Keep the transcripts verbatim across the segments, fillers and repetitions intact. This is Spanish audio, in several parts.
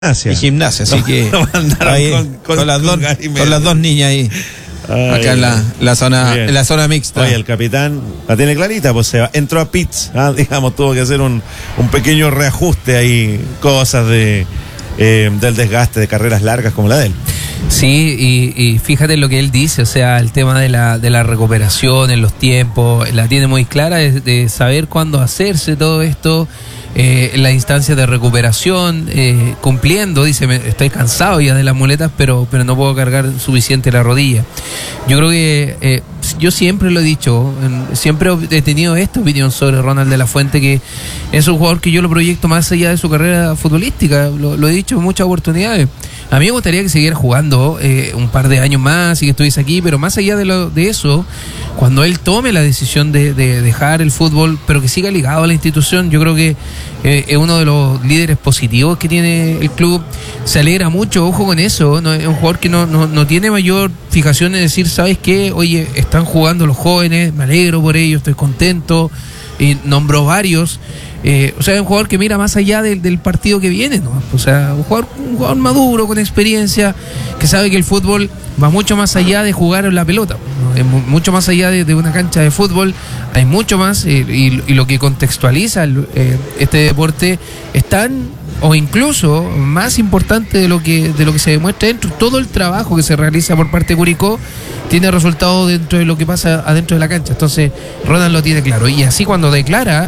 Gimnasia. Y Gimnasia, así no, que no ahí, con, con, con, las con, dos, con las dos niñas ahí. Ay, acá en la, la zona en la zona mixta. Oye, el capitán la tiene clarita, pues se va, entró a pits, ¿ah? digamos, tuvo que hacer un, un pequeño reajuste ahí, cosas de eh, del desgaste de carreras largas como la de él. Sí, y, y fíjate lo que él dice, o sea, el tema de la, de la recuperación en los tiempos, la tiene muy clara de, de saber cuándo hacerse todo esto. Eh, en las instancias de recuperación, eh, cumpliendo, dice, me, estoy cansado ya de las muletas, pero, pero no puedo cargar suficiente la rodilla. Yo creo que, eh, yo siempre lo he dicho, en, siempre he tenido esta opinión sobre Ronald de la Fuente, que es un jugador que yo lo proyecto más allá de su carrera futbolística, lo, lo he dicho en muchas oportunidades. A mí me gustaría que siguiera jugando eh, un par de años más y que estuviese aquí, pero más allá de, lo, de eso, cuando él tome la decisión de, de dejar el fútbol, pero que siga ligado a la institución, yo creo que eh, es uno de los líderes positivos que tiene el club. Se alegra mucho, ojo con eso, ¿no? Es un jugador que no, no, no tiene mayor fijación en decir, ¿sabes qué? Oye, están jugando los jóvenes, me alegro por ellos, estoy contento, y nombró varios. Eh, o sea, es un jugador que mira más allá del, del partido que viene, ¿no? O sea, un jugador, un jugador maduro, con experiencia, que sabe que el fútbol va mucho más allá de jugar en la pelota, ¿no? Es mucho más allá de, de una cancha de fútbol, hay mucho más, eh, y, y lo que contextualiza el, eh, este deporte es tan, o incluso más importante de lo que de lo que se demuestra dentro. Todo el trabajo que se realiza por parte de Curicó tiene resultado dentro de lo que pasa adentro de la cancha. Entonces, Ronald lo tiene claro, y así cuando declara,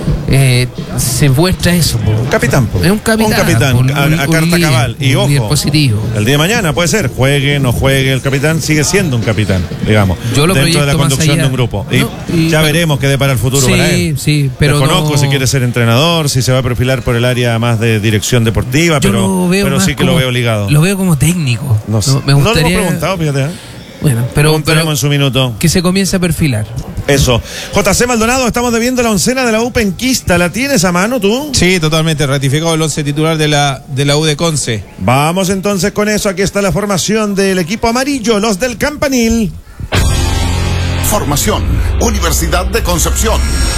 Eh, se muestra eso, po. Un capitán, po. Es un capitán, un capitán po, un, a, a un carta líder, cabal. Y un líder ojo, positivo. El día de mañana puede ser, juegue, no juegue, el capitán sigue siendo un capitán, digamos, Yo lo dentro de la conducción de un grupo. Y, no, y ya bueno, veremos qué depara el futuro sí, para él. Sí, pero Desconozco no, si quiere ser entrenador, si se va a perfilar por el área más de dirección deportiva, yo pero, lo veo pero más sí que como, lo veo ligado. Lo veo como técnico. No, sé. No, me no gustaría, lo hemos preguntado, fíjate. ¿eh? Bueno, pero, pero en su minuto. Que se comience a perfilar. Eso. J C Maldonado, estamos debiendo la oncena de la U penquista. ¿La tienes a mano tú? Sí, totalmente. Ratificado el once titular de la, de la U de Conce. Vamos entonces con eso. Aquí está la formación del equipo amarillo, los del Campanil. Formación, Universidad de Concepción.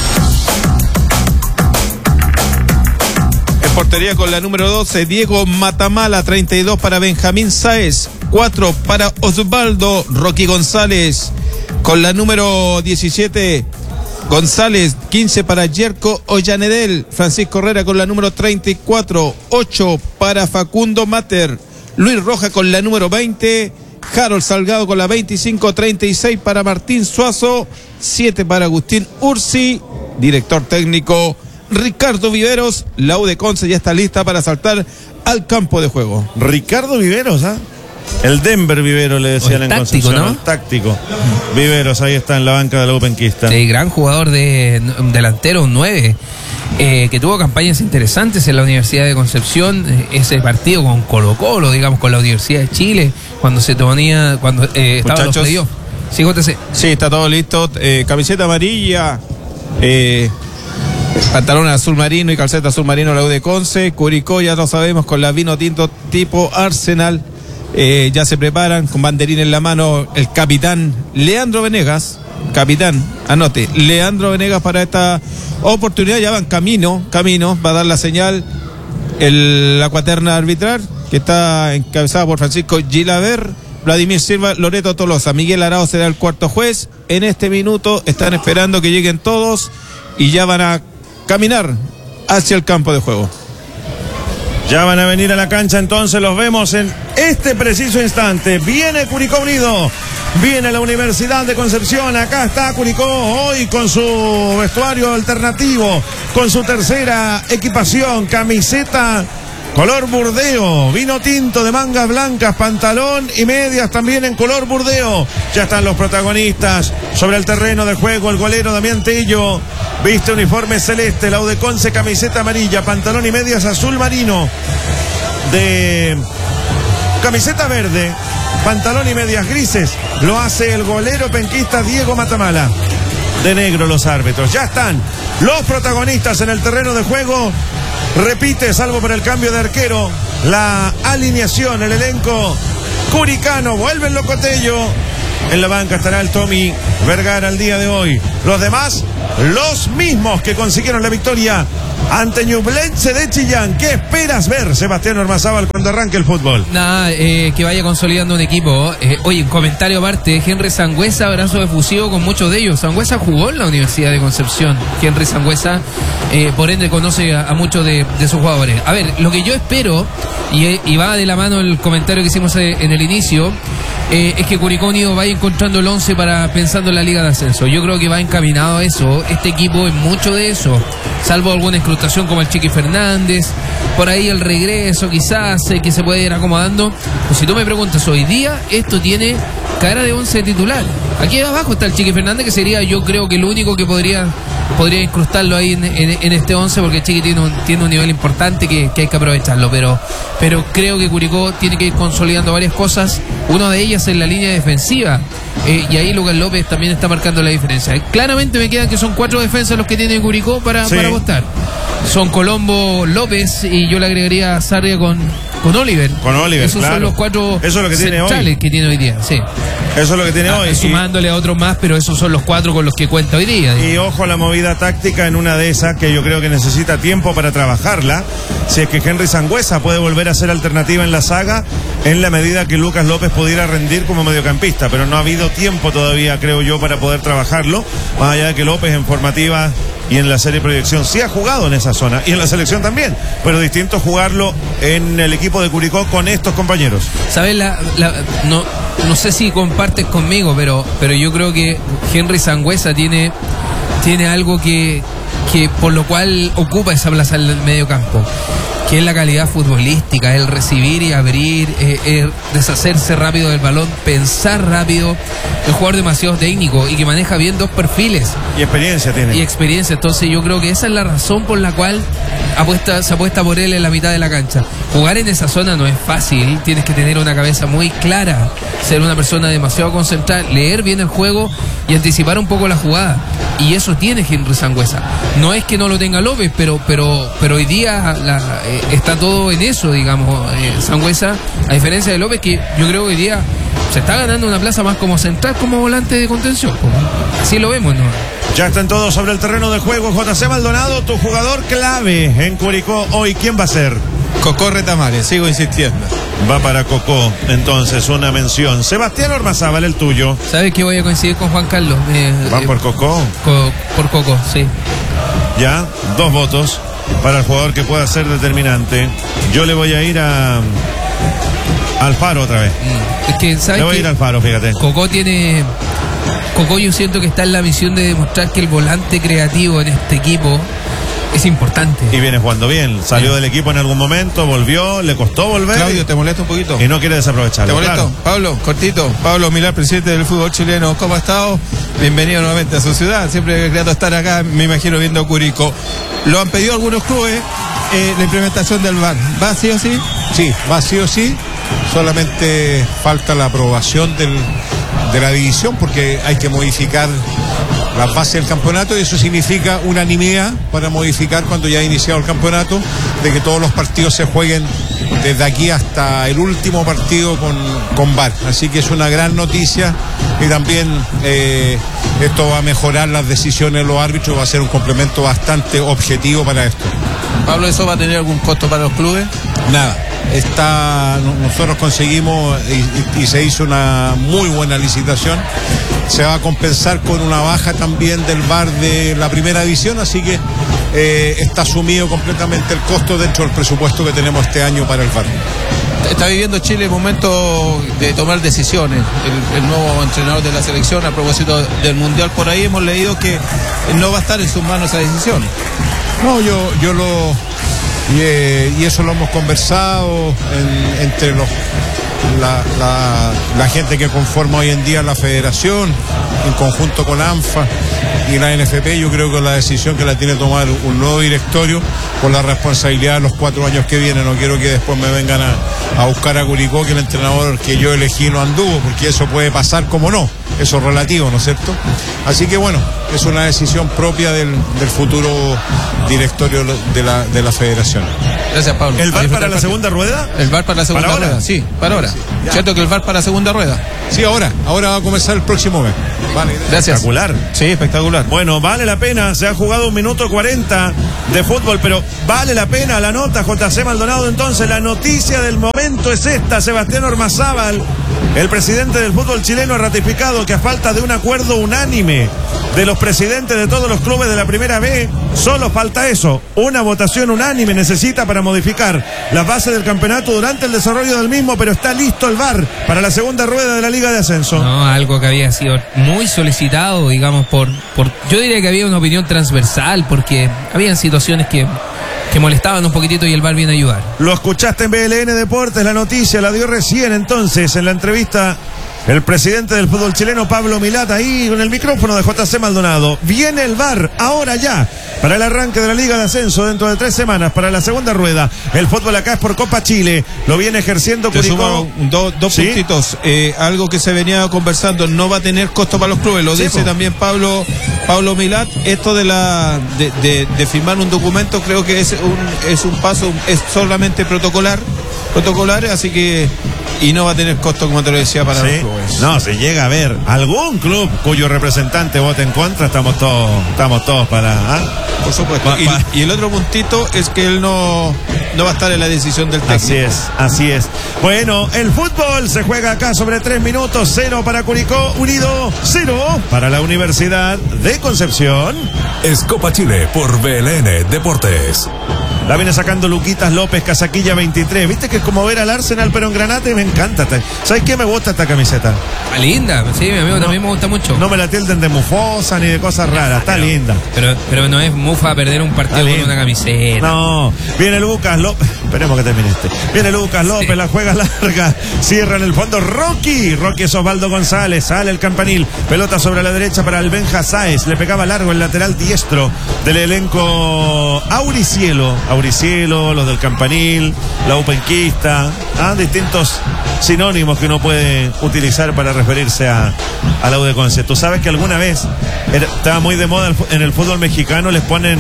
En portería con la número doce, Diego Matamala. Treinta y dos para Benjamín Sáez. cuatro para Osvaldo Rocky González. Con la número diecisiete, González. Quince para Yerko Ollanedel. Francisco Herrera con la número treinta y cuatro. ocho para Facundo Mater. Luis Roja con la número veinte. Harold Salgado con la veinticinco. treinta y seis para Martín Suazo. siete para Agustín Ursi. Director técnico Ricardo Viveros. La U de Conce ya está lista para saltar al campo de juego. Ricardo Viveros, ¿ah? ¿eh? El Denver Vivero le decían en táctico, Concepción, ¿no? el táctico. Viveros, ahí está en la banca de la U penquista. Sí, gran jugador de delantero, un nueve, eh, que tuvo campañas interesantes en la Universidad de Concepción. Eh, ese partido con Colo Colo, digamos, con la Universidad de Chile, cuando se ponía, cuando eh, estaban los playoffs. Sí, J C. Sí, está todo listo. Eh, camiseta amarilla, eh, pantalón azul marino y calceta azul marino la U de Conce. Curicó, ya lo sabemos, con la vino tinto tipo Arsenal. Eh, ya se preparan con banderín en la mano el capitán Leandro Venegas. Capitán, anote, Leandro Venegas para esta oportunidad. Ya van camino, camino, va a dar la señal el, la cuaterna arbitral, que está encabezada por Francisco Gilaver, Vladimir Silva, Loreto Tolosa. Miguel Arao será el cuarto juez. En este minuto están esperando que lleguen todos y ya van a caminar hacia el campo de juego. Ya van a venir a la cancha, entonces los vemos en este preciso instante. Viene Curicó Unido, viene la Universidad de Concepción. Acá está Curicó hoy con su vestuario alternativo, con su tercera equipación, camiseta color burdeo, vino tinto de mangas blancas, pantalón y medias también en color burdeo. Ya están los protagonistas sobre el terreno de juego. El golero Damián Tello viste uniforme celeste, la U de Conce camiseta amarilla, pantalón y medias azul marino. De camiseta verde, pantalón y medias grises, lo hace el golero penquista Diego Matamala. De negro los árbitros. Ya están los protagonistas en el terreno de juego. Repite, salvo por el cambio de arquero, la alineación, el elenco curicano. Vuelve el Locotello. En la banca estará el Tommy Vergara el día de hoy. Los demás, los mismos que consiguieron la victoria ante Ñublense de Chillán. ¿Qué esperas ver, Sebastián Ormazábal, cuando arranque el fútbol? Nada, eh, que vaya consolidando un equipo. Eh, oye, un comentario aparte, Henry Sangüesa, abrazo efusivo con muchos de ellos. Sangüesa jugó en la Universidad de Concepción. Henry Sangüesa, eh, por ende, conoce a, a muchos de, de sus jugadores. A ver, lo que yo espero, y, y va de la mano el comentario que hicimos en el inicio, eh, es que Curicó Unido vaya encontrando el once para pensando en la Liga de Ascenso. Yo creo que va encaminado a eso. Este equipo es mucho de eso, salvo alguna incrustación como el Chiqui Fernández, por ahí el regreso quizás, eh, que se puede ir acomodando. Pues si tú me preguntas hoy día, esto tiene cara de once titular. Aquí abajo está el Chiqui Fernández, que sería, yo creo que el único que podría podría incrustarlo ahí en, en, en este once, porque el Chiqui tiene un, tiene un nivel importante que, que hay que aprovecharlo, pero, pero creo que Curicó tiene que ir consolidando varias cosas, una de ellas en la línea defensiva, eh, y ahí Lucas López también está marcando la diferencia. Claramente me quedan que son cuatro defensas los que tiene Curicó para, sí. para apostar. Son Colombo, López, y yo le agregaría a Sarria con, con Oliver. Con Oliver, Esos claro. son los cuatro Eso es lo que tiene centrales hoy. que tiene hoy día, sí. Eso es lo que tiene Ah, hoy. sumándole a otros más, pero esos son los cuatro con los que cuenta hoy día. Y, y ojo a la movida táctica en una de esas que yo creo que necesita tiempo para trabajarla. Si es que Henry Sangüesa puede volver a ser alternativa en la saga, en la medida que Lucas López pudiera rendir como mediocampista, pero no ha habido tiempo todavía, creo yo, para poder trabajarlo, más allá de que López en formativa y en la serie de proyección sí ha jugado en esa zona, y en la selección también, pero distinto jugarlo en el equipo de Curicó con estos compañeros. ¿Sabes? La, la, no, no sé si compartes conmigo, pero, pero yo creo que Henry Sangüesa tiene, tiene algo que, que por lo cual ocupa esa plaza en el medio campo, que es la calidad futbolística, el recibir y abrir, eh, eh, deshacerse rápido del balón, pensar rápido, un jugador demasiado técnico y que maneja bien dos perfiles. Y experiencia tiene. Y experiencia, entonces yo creo que esa es la razón por la cual apuesta, se apuesta por él en la mitad de la cancha. Jugar en esa zona no es fácil, tienes que tener una cabeza muy clara, ser una persona demasiado concentrada, leer bien el juego y anticipar un poco la jugada. Y eso tiene Henry Sangüesa. No es que no lo tenga López, pero pero pero hoy día la, eh, está todo en eso, digamos, eh, Sangüesa, a diferencia de López, que yo creo que hoy día se está ganando una plaza más como central, como volante de contención. Así lo vemos, ¿no? Ya están todos sobre el terreno de juego. J C Maldonado, tu jugador clave en Curicó hoy, ¿quién va a ser? Cocó Retamares, sigo insistiendo. Va para Cocó, entonces una mención. Sebastián Ormazábal, el tuyo. ¿Sabes que voy a coincidir con Juan Carlos? Eh, ¿Va eh, por Cocó? Co, por Coco, sí. Ya, dos votos para el jugador que pueda ser determinante. Yo le voy a ir a Alfaro otra vez. Es que, ¿sabes Le voy a ir a Alfaro, fíjate. Cocó tiene... Cocó yo siento que está en la misión de demostrar que el volante creativo en este equipo es importante. Y viene jugando bien. Salió Bien. del equipo en algún momento, volvió, le costó volver. Claudio, ¿te molesta un poquito? Y no quiere desaprovecharlo. ¿Te molesto? Claro. Pablo, cortito. Pablo Milán, presidente del fútbol chileno. ¿Cómo ha estado? Bienvenido nuevamente a su ciudad. Siempre he querido estar acá, me imagino, viendo Curicó. Lo han pedido algunos clubes, eh, la implementación del V A R. ¿Va sí o sí? Sí, va sí o sí. Solamente falta la aprobación del, de la división, porque hay que modificar las bases del campeonato, y eso significa unanimidad para modificar cuando ya ha iniciado el campeonato, de que todos los partidos se jueguen desde aquí hasta el último partido con, con V A R. Así que es una gran noticia, y también eh, esto va a mejorar las decisiones de los árbitros, va a ser un complemento bastante objetivo para esto. Pablo, ¿eso va a tener algún costo para los clubes? Nada, está, nosotros conseguimos y, y se hizo una muy buena licitación. Se va a compensar con una baja también del V A R de la primera división, así que eh, está asumido completamente el costo dentro del presupuesto que tenemos este año para el V A R. Está viviendo Chile el momento de tomar decisiones. El, el nuevo entrenador de la selección, a propósito del Mundial, por ahí hemos leído que no va a estar en sus manos esa decisión. No, yo, yo lo... Y, eh, y eso lo hemos conversado en, entre los la, la, la gente que conforma hoy en día la federación, en conjunto con ANFA y la N F P. Yo creo que la decisión que la tiene que tomar un nuevo directorio, con la responsabilidad de los cuatro años que vienen. No quiero que después me vengan a, a buscar a Curicó que el entrenador que yo elegí no anduvo, porque eso puede pasar como no, eso es relativo, ¿no es cierto? Así que bueno, es una decisión propia del, del futuro directorio de la, de la federación. Gracias, Pablo. ¿El V A R para la segunda rueda? El V A R para la segunda ¿Para ahora? rueda, sí, para ahora. Sí, ¿cierto que el V A R para segunda rueda? Sí, ahora, ahora va a comenzar el próximo mes. Vale, gracias. Espectacular. Sí, espectacular. Bueno, vale la pena, se ha jugado un minuto cuarenta de fútbol, pero vale la pena la nota, J C Maldonado. Entonces, la noticia del momento es esta: Sebastián Ormazábal, el presidente del fútbol chileno, ha ratificado que a falta de un acuerdo unánime de los presidentes de todos los clubes de la Primera B, solo falta eso, una votación unánime necesita para modificar las bases del campeonato durante el desarrollo del mismo, pero está listo el V A R para la segunda rueda de la Liga de Ascenso. No, algo que había sido muy solicitado, digamos, por, por yo diría que había una opinión transversal, porque habían situaciones que, que molestaban un poquitito y el V A R viene a ayudar. Lo escuchaste en B L N Deportes, la noticia la dio recién entonces en la entrevista el presidente del fútbol chileno, Pablo Milat, ahí con el micrófono de J C Maldonado. Viene el V A R ahora ya para el arranque de la Liga de Ascenso dentro de tres semanas para la segunda rueda. El fútbol acá es por Copa Chile, lo viene ejerciendo Te Curicó. sumo do, dos ¿Sí? puntitos. Eh, algo que se venía conversando, no va a tener costo para los clubes, lo Sí, dice po. también Pablo Pablo Milat. Esto de la de, de, de firmar un documento creo que es un es un paso, es solamente protocolar, protocolar, así que y no va a tener costo, como te lo decía, para Sí. los clubes. No, si llega a haber algún club cuyo representante vote en contra, estamos todos, estamos todos para. ¿ah? Por supuesto. Pa- Y, pa- y el otro puntito es que él no, no va a estar en la decisión del técnico. Así es, así es. Bueno, el fútbol se juega acá sobre tres minutos, cero para Curicó Unido, cero para la Universidad de Concepción. Es Copa Chile por B L N Deportes. La viene sacando Luquitas López, Casaquilla veintitrés. Viste que es como ver al Arsenal, pero en Granate. Me encanta. ¿Sabes qué? Me gusta esta camiseta. Ah, linda, sí, mi amigo, No. también me gusta mucho. No me la tilden de mufosa ni de cosas raras. Está linda. Pero, pero no es mufa perder un partido Está con linda. una camiseta. No, viene Lucas López. Esperemos que termine este. Viene Lucas López, Sí. la juega larga. Cierra en el fondo Rocky. Rocky es Osvaldo González. Sale el campanil. Pelota sobre la derecha para el Benja Sáez. Le pegaba largo el lateral diestro del elenco Auricielo. Auricielo, los del campanil, la Upenquista. Ah, distintos sinónimos que uno puede utilizar para referirse a, a la U de Conce. Tú sabes que alguna vez era- estaba muy de moda el fu- en el fútbol mexicano, les ponen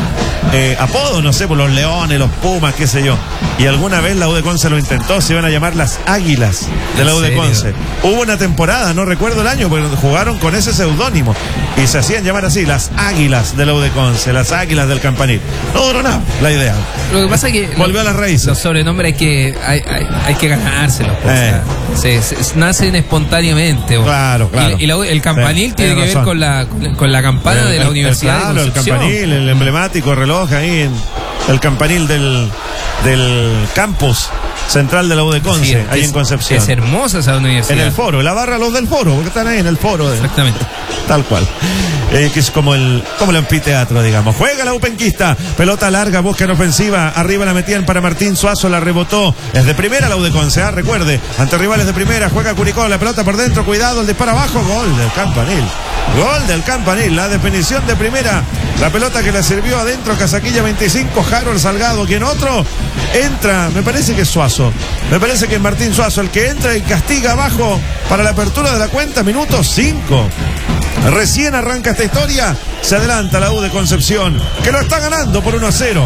eh, apodos, no sé, por los leones, los pumas, qué sé yo. Y alguna vez la U de Conce lo intentó, se iban a llamar las Águilas de la ¿En U de serio? Conce. Hubo una temporada, no recuerdo el año, pero jugaron con ese seudónimo y se hacían llamar así, las Águilas de la U de Conce, las Águilas del Campanil. No duró nada la idea. Lo que pasa es que Volvió a las raíces. los sobrenombres hay que hay, hay, hay que ganárselos. O Eh. sea, se, se- nacen espontáneamente. o- Claro, claro. Y, y la- el campanil Sí, tiene que tienes ver razón. con la con, con la campana El- de la el- Universidad el, claro, de el Concepción. campanil, el emblemático reloj ahí en el campanil del, del campus central de la U de Conce, Sí, ahí es- en Concepción. Es hermosa esa universidad. En el foro, la barra los del foro, porque están ahí en el foro. de- Exactamente. Tal cual. Eh, que es como el, como el anfiteatro, digamos. Juega la Upenquista. Pelota larga, busca en ofensiva. Arriba la metían para Martín Suazo, la rebotó. Es de primera la U de Conce, ah, recuerde. Ante rivales de primera, juega Curicó, la pelota por dentro, cuidado, el disparo abajo. Gol del Campanil. Gol del Campanil. La definición de primera. La pelota que le sirvió adentro, Casaquilla veinticinco, Harold Salgado. Quien otro entra, me parece que es Suazo. Me parece que es Martín Suazo el que entra y castiga abajo para la apertura de la cuenta, minuto cinco. Recién arranca esta historia, se adelanta la U de Concepción, que lo está ganando por uno a cero.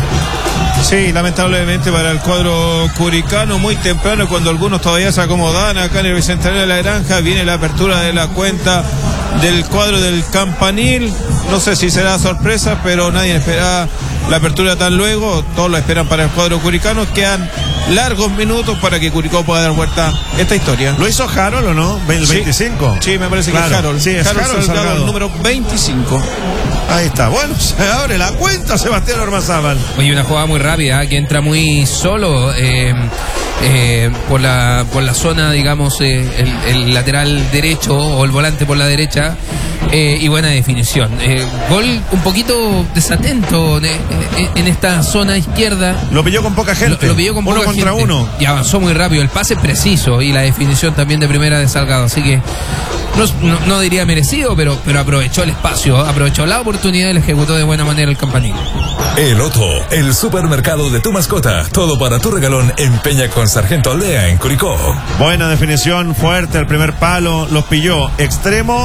Sí, lamentablemente para el cuadro curicano, muy temprano, cuando algunos todavía se acomodan acá en el Bicentenario de la Granja, viene la apertura de la cuenta del cuadro del Campanil. No sé si será sorpresa, pero nadie espera la apertura tan luego. Todos lo esperan para el cuadro curicano. Quedan largos minutos para que Curicó pueda dar vuelta a esta historia. ¿Lo hizo Harold o no? ¿El Sí. veinticinco? Sí, me parece que Claro, es Harold. sí, es Harold Salgado, Salgado. el número veinticinco. Ahí está. Bueno, se abre la cuenta Sebastián Ormazábal. Oye, una jugada muy rápida, ¿eh? Que entra muy solo eh, eh, por la por la zona, digamos, eh, el, el lateral derecho o el volante por la derecha, eh, y buena definición. Eh, gol un poquito desatento eh, eh, en esta zona izquierda. Lo pilló con poca gente. Lo, lo pilló con uno poca contra gente. uno. Y avanzó muy rápido. El pase preciso y la definición también de primera de Salgado. Así que no, no, no diría merecido, pero, pero aprovechó el espacio, aprovechó la oportunidad y la ejecutó de buena manera el Campanil. El Otto, el supermercado de tu mascota. Todo para tu regalón en Peña con Sargento Aldea en Curicó. Buena definición, fuerte, el primer palo, los pilló extremo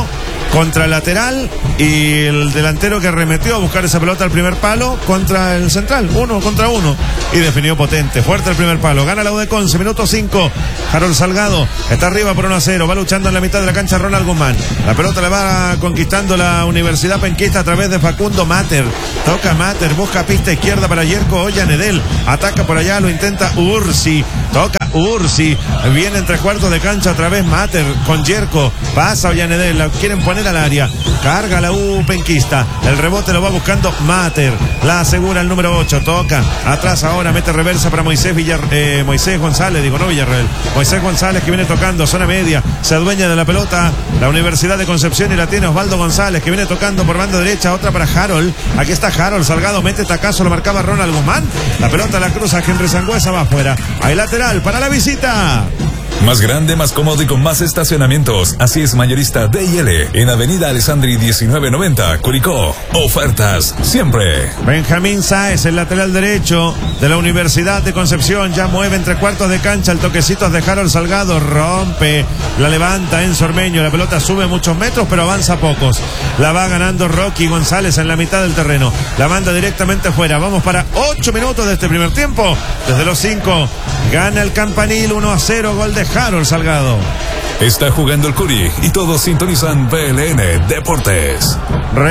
contra el lateral y el delantero que arremetió a buscar esa pelota al primer palo contra el central, uno contra uno, y definió potente, fuerte el primer palo. Gana la U de Conce, minuto cinco. Harold Salgado está arriba por uno a cero, va luchando en la mitad de la cancha Ronald Guzmán. La pelota le va conquistando la Universidad Penquista a través de Facundo Mater. Toca Mater, busca pista izquierda para Yerko Ollanedel. Ataca por allá, lo intenta Ursi. Toca Ursi, viene en tres cuartos de cancha otra vez Mater con Yerko, pasa Ollanedel, la quieren poner al área, carga la U penquista, el rebote lo va buscando Mater, la asegura el número ocho, toca, atrás ahora, mete reversa para Moisés Villar, eh, Moisés González, digo no Villarreal, Moisés González que viene tocando, zona media, se adueña de la pelota, la Universidad de Concepción y la tiene Osvaldo González que viene tocando por banda derecha, otra para Harold, aquí está Harold, Salgado mete tacazo, lo marcaba Ronald Guzmán, la pelota la cruza Henry Sangüesa, va afuera, hay lateral para la visita. Más grande, más cómodo y con más estacionamientos. Así es Mayorista D y L en Avenida Alessandri diecinueve noventa, Curicó. Ofertas siempre. Benjamín Sáez, el lateral derecho de la Universidad de Concepción, ya mueve entre cuartos de cancha, el toquecito de Harold Salgado, rompe, la levanta en Sormeño, la pelota sube muchos metros pero avanza pocos. La va ganando Rocky González en la mitad del terreno, la manda directamente afuera. Vamos para ocho minutos de este primer tiempo. Desde los cinco, gana el Campanil uno a cero, gol de Harold Salgado. Está jugando el Curi y todos sintonizan P L N Deportes.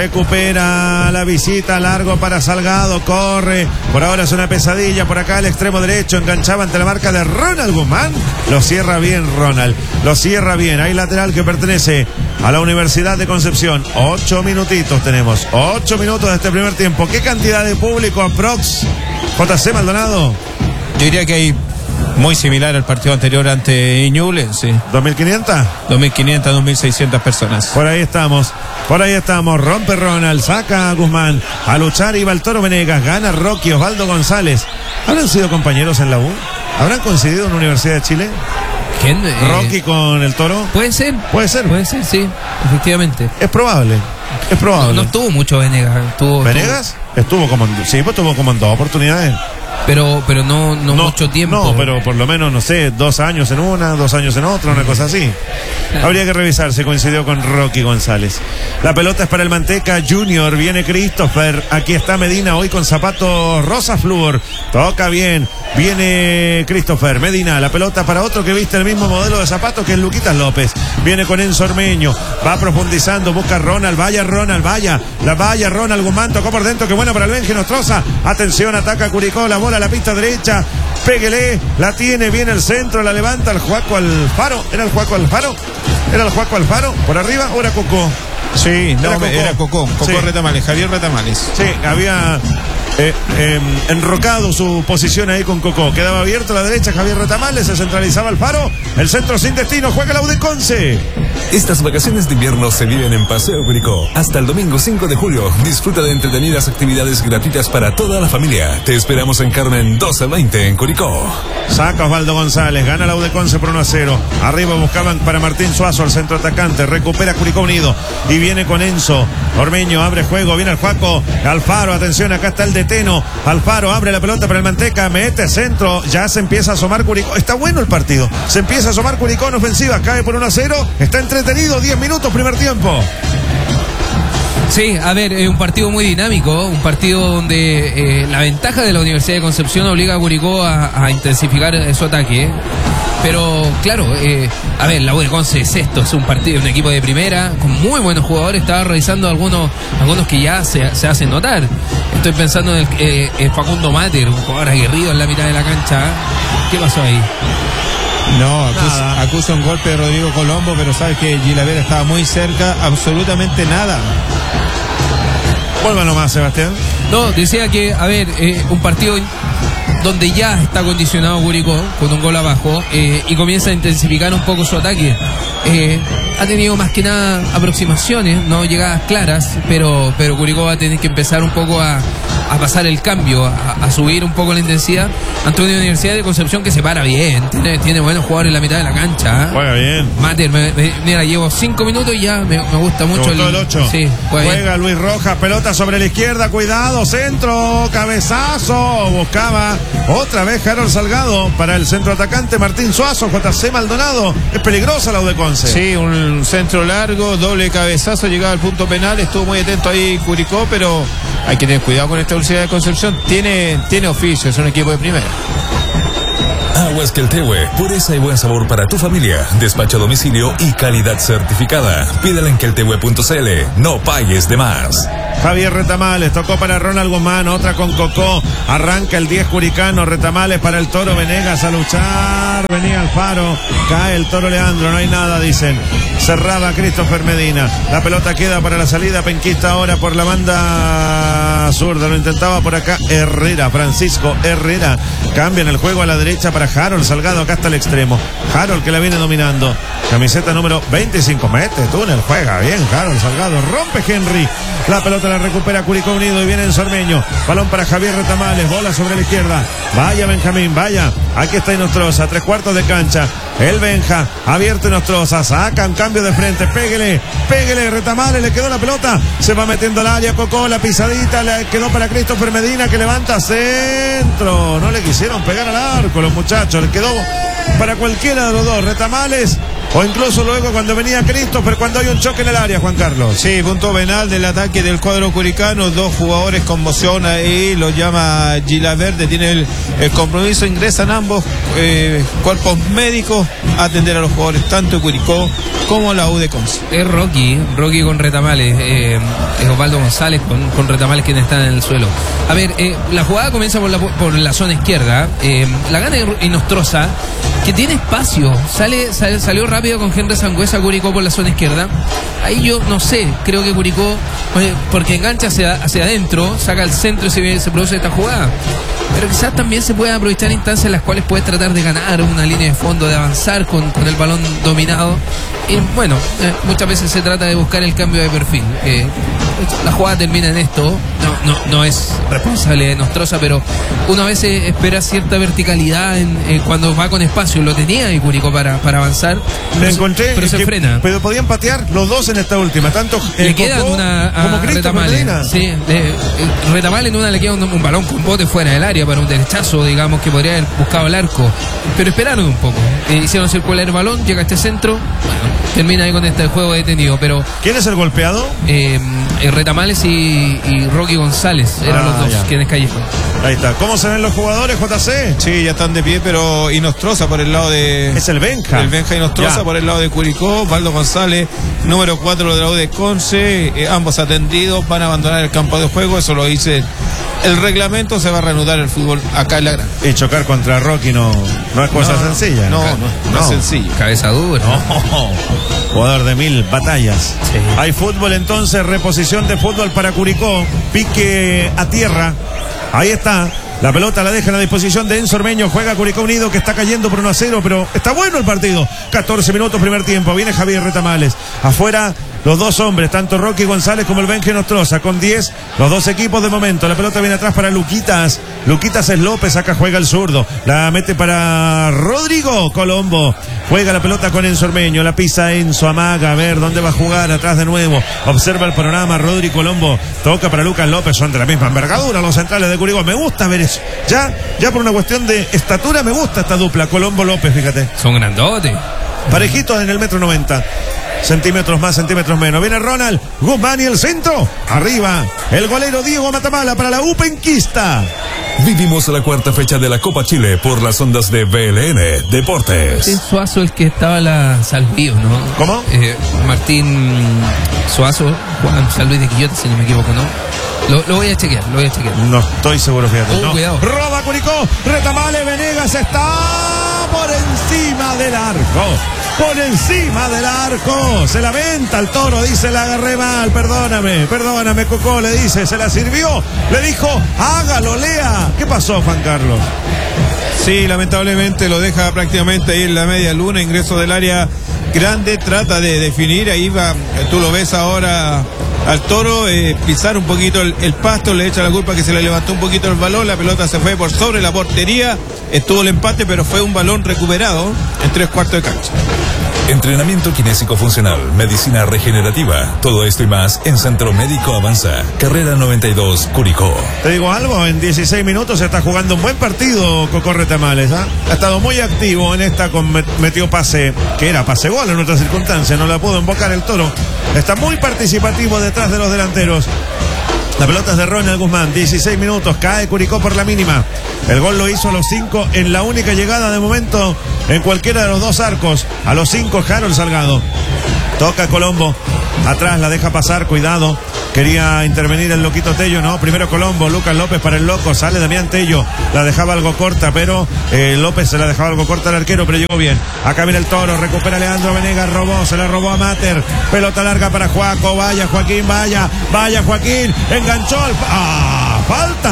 Recupera la visita, largo para Salgado, corre, por ahora es una pesadilla, por acá el extremo derecho, enganchaba ante la marca de Ronald Guzmán, lo cierra bien Ronald, lo cierra bien, hay lateral que pertenece a la Universidad de Concepción. Ocho minutitos tenemos, ocho minutos de este primer tiempo. ¿Qué cantidad de público aprox? J C Maldonado. Yo diría que hay muy similar al partido anterior ante Ñublense. ¿dos mil quinientas? dos mil quinientas, dos mil seiscientas personas. Por ahí estamos, por ahí estamos. Rompe Ronald, saca a Guzmán. A luchar iba el Toro Venegas, gana Rocky, Osvaldo González. ¿Habrán sido compañeros en la U? ¿Habrán coincidido en la Universidad de Chile? ¿Quién? Eh, Rocky con el Toro. Puede ser. Puede ser. Puede ser, sí, efectivamente. Es probable. Es probable. No, no estuvo mucho Venegas. Estuvo, ¿Venegas? Estuvo, estuvo como en, sí, pues estuvo como en dos oportunidades. Pero, pero no, no, no mucho tiempo. No, pero por lo menos, no sé, dos años en una, dos años en otra, una cosa así. Habría que revisar, se coincidió con Rocky González. La pelota es para el Manteca Junior, viene Christopher, aquí está Medina hoy con zapatos rosa flúor, toca bien, viene Christopher, Medina, la pelota para otro que viste el mismo modelo de zapatos que es Luquitas López, viene con Enzo Ormeño, va profundizando, busca Ronald, vaya Ronald, vaya, la vaya Ronald Guzmán, tocó por dentro, que buena para el Benji Nostroza, atención, ataca Curicó, la bola a la pista derecha, péguele, la tiene, viene el centro, la levanta el Juaco Alfaro, ¿era el Juaco Alfaro? ¿Era el Juaco Alfaro? ¿Por arriba o era Cocó? Sí, no, era Cocó, era Cocó, Cocó sí. Retamales, Javier Retamales. Sí, había eh, eh, enrocado su posición ahí con Cocó. Quedaba abierto a la derecha Javier Retamales, se centralizaba Alfaro, el centro sin destino, juega la U de Conce. Estas vacaciones de invierno se viven en Paseo Curicó. Hasta el domingo cinco de julio, disfruta de entretenidas actividades gratuitas para toda la familia. Te esperamos en Carmen doce veinte en Curicó. Saca Osvaldo González, gana la U de Conce por uno a cero. Arriba buscaban para Martín Suazo, el centro atacante, recupera Curicó Unido y viene con Enzo Ormeño, abre juego, viene el Juaco Alfaro, atención, acá está el deteno, Alfaro abre la pelota para el Manteca, mete centro, ya se empieza a asomar Curicó, está bueno el partido, se empieza a asomar Curicó en ofensiva, cae por uno a cero, está entretenido, diez minutos primer tiempo. Sí, a ver, es un partido muy dinámico, un partido donde eh, la ventaja de la Universidad de Concepción obliga a Curicó a, a intensificar su ataque, ¿eh? Pero claro, eh, a ver, la U de Conce es esto, es un partido, un equipo de primera con muy buenos jugadores. Estaba revisando algunos algunos que ya se, se hacen notar. Estoy pensando en el, eh, en Facundo Mater, un jugador aguerrido en la mitad de la cancha. ¿Qué pasó ahí? No, acusa, acusa un golpe de Rodrigo Colombo, pero sabes que Gilavera estaba muy cerca, absolutamente nada. Vuelva nomás, Sebastián. No, decía que, a ver, eh, un partido donde ya está condicionado Curicó con un gol abajo eh, y comienza a intensificar un poco su ataque. Eh, ha tenido más que nada aproximaciones, no llegadas claras, pero, pero Curicó va a tener que empezar un poco a, a pasar el cambio, a, a subir un poco la intensidad ante una Universidad de Concepción que se para bien, tiene, tiene buenos jugadores en la mitad de la cancha. ¿eh? Juega bien. Mater, me, me, mira, llevo cinco minutos y ya me, me gusta mucho. ¿Te gustó el ocho? Sí, juega, juega bien. Luis Rojas, pelota sobre la izquierda, cuidado, centro, cabezazo, buscaba otra vez Harold Salgado para el centro atacante Martín Suazo, J C Maldonado, es peligrosa la U de Conce. Sí, un centro largo, doble cabezazo, llegaba al punto penal, estuvo muy atento ahí Curicó, pero hay que tener cuidado con esta Universidad de Concepción, tiene, tiene oficio, es un equipo de primera. Aguas Queltehue, pureza y buen sabor para tu familia. Despacho a domicilio y calidad certificada. Pídela en queltehue punto c l. No pagues de más. Javier Retamales, tocó para Ronald Guzmán, otra con Cocó, arranca el diez Curicano, Retamales para el Toro Venegas a luchar, venía Alfaro, cae el Toro Leandro, no hay nada, dicen, cerraba Christopher Medina, la pelota queda para la salida penquista ahora por la banda zurda, lo intentaba por acá Herrera, Francisco Herrera, cambian el juego a la derecha para Harold Salgado, acá está el extremo, Harold que la viene dominando, camiseta número veinticinco, mete túnel, juega bien Harold Salgado, rompe Henry, la pelota la recupera Curicó Unido y viene en Sormeño, balón para Javier Retamales, bola sobre la izquierda, vaya Benjamín, vaya, aquí está Inostroza, tres cuartos de cancha, el Benja, abierto Inostroza, sacan cambio de frente, péguele, péguele Retamales, le quedó la pelota, se va metiendo al área, Cocó, la pisadita, le quedó para Christopher Medina que levanta centro, no le quisieron pegar al arco los muchachos, le quedó para cualquiera de los dos, Retamales, o incluso luego cuando venía Christopher, cuando hay un choque en el área, Juan Carlos. Sí, punto penal del ataque del cuadro curicano, dos jugadores conmoción ahí, lo llama Gilaverde, tiene el, el compromiso, ingresan ambos eh, cuerpos médicos a atender a los jugadores, tanto Curicó como la U de Conce. Es Rocky, Rocky con Retamales, eh, es Osvaldo González con, con Retamales quien está en el suelo. A ver, eh, la jugada comienza por la, por la zona izquierda, eh, la gana Inostroza, que tiene espacio, sale, sale salió rápido con Henry Sangüesa Curicó por la zona izquierda. Ahí yo no sé, creo que Curicó, eh, porque engancha hacia, hacia adentro, saca el centro y se, se produce esta jugada. Pero quizás también se pueden aprovechar instancias en las cuales puedes tratar de ganar una línea de fondo, de avanzar con, con el balón dominado. Y bueno, eh, muchas veces se trata de buscar el cambio de perfil. Eh, la jugada termina en esto, no, no, no es responsable de Nostroza, pero uno a veces espera cierta verticalidad en, eh, cuando va con espacio. Lo tenía y Curicó para, para avanzar. Me pero encontré, se, pero se que, frena. Pero podían patear los dos en esta última, tanto le el quedan Cocó una a como Christopher Medina. Sí, le, eh, Retamales en una le queda un, un balón con bote fuera del área para un derechazo, digamos, que podría haber buscado el arco. Pero esperaron un poco. Eh, hicieron circular el balón, llega a este centro, bueno, termina ahí con este juego detenido. Pero ¿quién es el golpeado? Eh, eh, Retamales y, y Rocky González eran Ah, los dos ya. quienes cayeron. Ahí está. ¿Cómo se ven los jugadores, J C? Sí, ya están de pie, pero Inostroza por el lado de... Es el Benja. El Benja Inostroza Ya. por el lado de Curicó, Osvaldo González, número cuatro de la U de Conce, eh, ambos atendidos, van a abandonar el campo de juego, eso lo dice el reglamento, se va a reanudar el fútbol acá en la Gran. Y chocar contra Rocky no, no es cosa No, sencilla. No, no, no es sencillo. Cabeza dura. No. Jugador de mil batallas. Sí. Hay fútbol entonces, reposición de fútbol para Curicó, pique a tierra. Ahí está. La pelota la dejan a disposición de Enzo Ormeño. Juega Curicó Unido que está cayendo por uno a cero, pero está bueno el partido. catorce minutos primer tiempo. Viene Javier Retamales. Afuera los dos hombres, tanto Rocky González como el Benja Nostroza. Con diez, los dos equipos de momento. La pelota viene atrás para Luquitas. Luquitas es López. Acá juega el zurdo. La mete para Rodrigo Colombo. Juega la pelota con Enzo Ormeño. La pisa Enzo, amaga. A ver dónde va a jugar. Atrás de nuevo. Observa el panorama. Rodrigo Colombo. Toca para Lucas López. Son de la misma envergadura los centrales de Curicó. Me gusta ver eso. Ya, ya por una cuestión de estatura me gusta esta dupla. Colombo López, fíjate. Son grandotes. Parejitos en el metro noventa. Centímetros más, centímetros menos. Viene Ronald Guzmán y el centro. Arriba. El golero Diego Matamala para la U Penquista. Vivimos la cuarta fecha de la Copa Chile por las ondas de B L N Deportes. Es Suazo el que estaba la Salvío, ¿no? ¿Cómo? Eh, Martín Suazo, Juan San Luis de Quillota, si no me equivoco, ¿no? Lo, lo voy a chequear, lo voy a chequear. No estoy seguro, fíjate. Oh, no. cuidado. Roba Curicó. Retamales Venegas está por encima del arco. Por encima del arco. Se la venta el Toro. Dice, la agarré mal. Perdóname, perdóname, Cocó. Le dice, se la sirvió. Le dijo, hágalo, lea. ¿Qué pasó, Juan Carlos? Sí, lamentablemente lo deja prácticamente ahí en la media luna, ingreso del área grande, trata de definir, ahí va, tú lo ves ahora al Toro, eh, pisar un poquito el, el pasto, le echa la culpa que se le levantó un poquito el balón, la pelota se fue por sobre la portería, estuvo el empate, pero fue un balón recuperado en tres cuartos de cancha. Entrenamiento kinésico funcional, medicina regenerativa, todo esto y más en Centro Médico Avanza, carrera noventa y dos, Curicó. Te digo algo, en dieciséis minutos se está jugando un buen partido Coco Retamales, ¿eh? Ha estado muy activo en esta, con metió pase, que era pase gol en otras circunstancias, no la pudo invocar el Toro. Está muy participativo detrás de los delanteros. La pelota es de Ronald Guzmán, dieciséis minutos, cae Curicó por la mínima. El gol lo hizo a los cinco en la única llegada de momento en cualquiera de los dos arcos. A los cinco, Harold Salgado. Toca Colombo, atrás la deja pasar, cuidado. Quería intervenir el loquito Tello, no, primero Colombo, Lucas López para el loco, sale Damián Tello, la dejaba algo corta, pero eh, López se la dejaba algo corta al arquero, pero llegó bien. Acá viene el Toro, recupera Leandro Venegas, robó, se la robó a Mater, pelota larga para Juaco, vaya Joaquín, vaya, vaya Joaquín, enganchó al... ¡Ah! ¡Falta!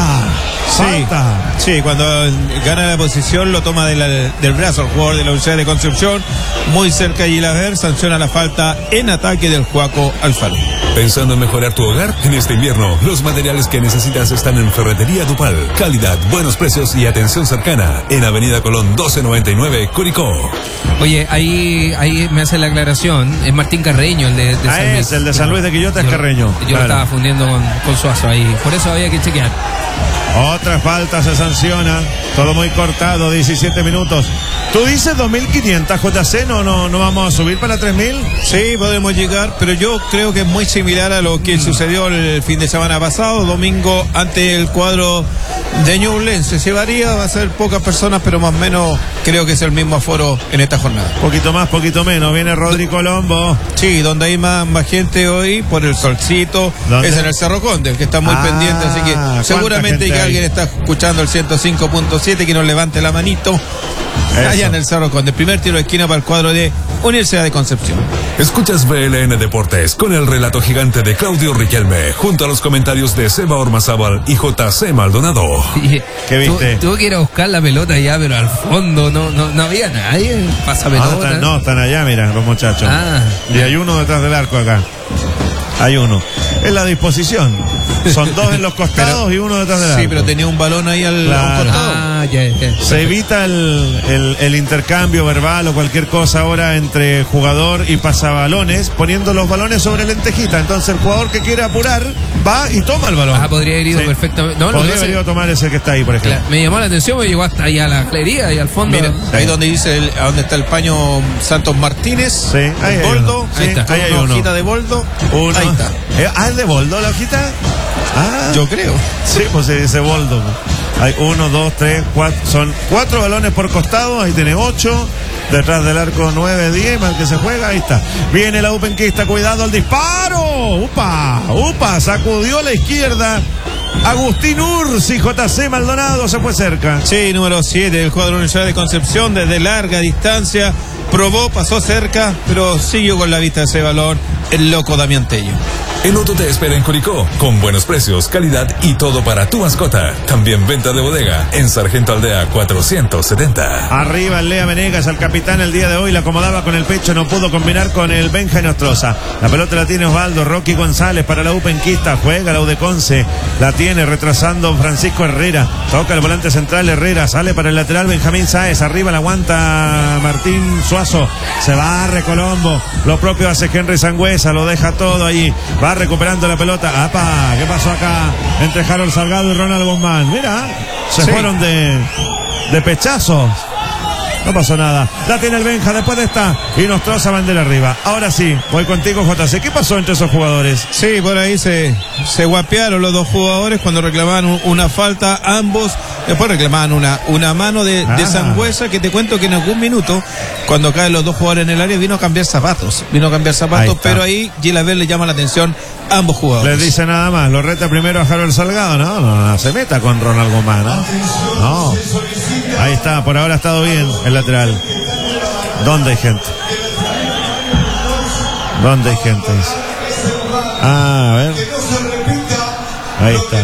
¡Falta! Sí, sí, cuando gana la posición lo toma de la, del brazo el jugador de la Universidad de Concepción, muy cerca de Gilaver, sanciona la falta en ataque del Juaco Alfaro. ¿Pensando en mejorar tu hogar? En este invierno, los materiales que necesitas están en Ferretería Dupal. Calidad, buenos precios y atención cercana. En Avenida Colón doce noventa y nueve, Curicó. Oye, ahí ahí me hace la aclaración. Es Martín Carreño, el de, de ah, San Luis. Es el de San Luis de Quillota, es yo, Carreño. Yo claro. lo estaba fundiendo con, con Suazo ahí. Por eso había que chequear. Otra falta se sanciona. Todo muy cortado, diecisiete minutos. ¿Tú dices dos mil quinientos J C? ¿No, no, no vamos a subir para tres mil? Sí, podemos llegar, pero yo creo que es muy similar a lo que sucedió el fin de semana pasado, domingo, ante el cuadro de Ñublense. Se varía, va a ser pocas personas, pero más o menos creo que es el mismo aforo en esta jornada. Poquito más, poquito menos. Viene Rodri Colombo. Sí, donde hay más, más gente hoy, por el solcito, ¿Dónde? es en el Cerro Conde, el que está muy Ah, pendiente, así que seguramente que hay? alguien está escuchando el ciento cinco punto siete, que nos levante la manito. Eso. Allá en el Cerro Conde, primer tiro de esquina para el cuadro de Universidad de Concepción. Escuchas B L N Deportes con el relato gigante de Claudio Riquelme, junto a los comentarios de Seba Ormazábal y J C Maldonado. Y, ¿Qué viste? Tu, tuve que ir a buscar la pelota ya, pero al fondo no no, no había nadie. Pasa pelota. No están, no, están allá, mira, los muchachos. Ah. Y hay uno detrás del arco acá. Hay uno. Es la disposición. Son dos en los costados y uno detrás del arco. Sí, pero tenía un balón ahí al Claro. a un costado. Ah, ya, ya. Se evita el, el, el intercambio verbal o cualquier cosa ahora entre jugador y pasabalones, poniendo los balones sobre lentejita. Entonces el jugador que quiere apurar va y toma el balón. Ah, podría haber ido Sí. perfectamente. No, lo Podría que haber hace- ido a tomar ese que está ahí, por ejemplo. Cla- me llamó la atención, me llegó hasta ahí a la galería y al fondo. Mira, ahí donde dice el, a donde está el paño Santos Martínez, Sí, ahí hay Boldo, uno. ahí Sí, está, ahí hay una uno. hojita de Boldo, Uno. ahí está. Eh, ah, ¿es de Boldo la hojita? Ah, Yo creo. sí, pues se dice Boldo. Hay uno, dos, tres, cuatro. Son cuatro balones por costado. Ahí tiene ocho. Detrás del arco nueve, diez. Mal que se juega. Ahí está. Viene la Upenquista. Cuidado al disparo. Upa, upa. Sacudió a la izquierda. Agustín Ursi. J C Maldonado se fue cerca. Sí, número siete del cuadro Universidad de Concepción, desde larga distancia, probó, pasó cerca, pero siguió con la vista de ese balón el loco Damián Tello. El Otto te espera en Curicó, con buenos precios, calidad y todo para tu mascota. También venta de bodega en Sargento Aldea cuatrocientos setenta. Arriba el Lea Venegas, al capitán el día de hoy, la acomodaba con el pecho, no pudo combinar con el Benja Nostroza. La pelota la tiene Osvaldo, Rocky González para la Upenquista, juega la Udeconce, la tiene retrasando Francisco Herrera, toca el volante central Herrera, sale para el lateral Benjamín Sáez, arriba la aguanta Martín Suazo, se barre Colombo, lo propio hace Henry Sangüesa, lo deja todo allí, va recuperando la pelota. ¡Apa! ¿Qué pasó acá? Entre Harold Salgado y Ronald Guzmán. Mira, se Sí. fueron de, de pechazos. No pasó nada. La tiene el Benja después de esta. Y nos troza bandera arriba. Ahora sí, voy contigo, J C. ¿Qué pasó entre esos jugadores? Sí, por ahí se, se guapearon los dos jugadores cuando reclamaban un- una falta, ambos. Después reclamaban una, una mano de, Ah. de Sangüesa, que te cuento que en algún minuto, cuando caen los dos jugadores en el área, vino a cambiar zapatos. Vino a cambiar Ahí zapatos, está. pero ahí Gilaver le llama la atención a ambos jugadores. Les dice nada más. Lo reta primero a Harold Salgado. No, no, no se meta con Ronald Guzmán. No. No. Ahí está. Por ahora ha estado bien el lateral. ¿Dónde hay gente? ¿Dónde hay gente? Ah, a ver. Ahí está.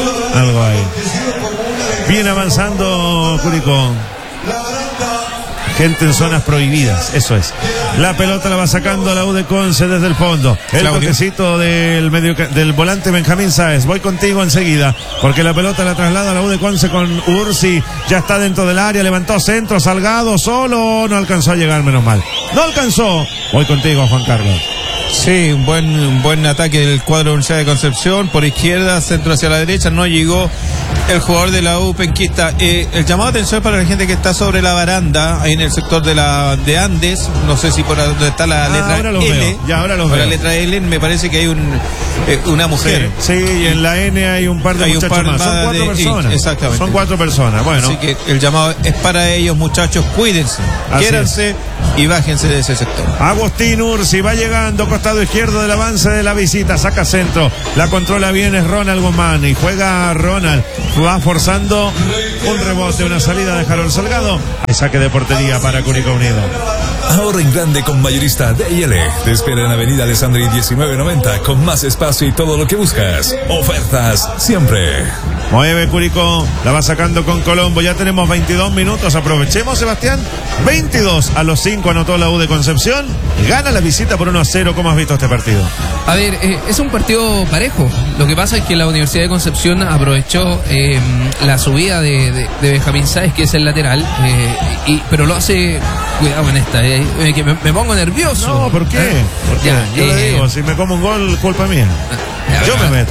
Algo ahí. Viene avanzando Curicó. gente en zonas prohibidas, eso es. La pelota la va sacando la U de Conce desde el fondo. El Claudio. toquecito del, medio, del volante Benjamín Sáez. Voy contigo enseguida, porque la pelota la traslada a la U de Conce con Ursi. Ya está dentro del área, levantó centro, Salgado solo, no alcanzó a llegar, menos mal. No alcanzó. Voy contigo, Juan Carlos. Sí, un buen, un buen ataque del cuadro de Universidad de Concepción. Por izquierda, centro hacia la derecha. No llegó el jugador de la U penquista. Eh, el llamado de atención para la gente que está sobre la baranda, ahí en el sector de la de Andes. No sé si por donde está la Ah, letra ahora los L. veo, ya ahora los por veo. la letra L me parece que hay un eh, una mujer. Sí, sí, y en la N hay un par de Hay un muchachos par más. Son más cuatro de- personas. exactamente. Son cuatro personas. Bueno, Así que el llamado es para ellos, muchachos. Cuídense, Así quiéranse y bájense de ese sector. Agustín Ursi va llegando, costado izquierdo del avance de la visita, saca centro, la controla bien, es Ronald Guzmán y juega Ronald, va forzando un rebote, una salida de Harold Salgado, y saque de portería para Curicó Unido. Ahorra en grande con Mayorista D y L. Te espera en Avenida Alessandri diecinueve noventa con más espacio y todo lo que buscas. Ofertas siempre. Mueve Curicó, la va sacando con Colombo, ya tenemos veintidós minutos, aprovechemos, Sebastián. veintidós a los cinco anotó la U de Concepción, gana la visita por uno a cero. ¿Cómo has visto este partido? A ver, eh, es un partido parejo. Lo que pasa es que la Universidad de Concepción aprovechó eh, la subida de, de, de Benjamín Sáez, que es el lateral, eh, y, pero lo hace, cuidado en esta, eh, eh, que me, me pongo nervioso. No, ¿por qué? Eh, ¿Por qué? ya, Yo le eh, digo, si me como un gol, culpa mía. ya, Yo ya. me meto.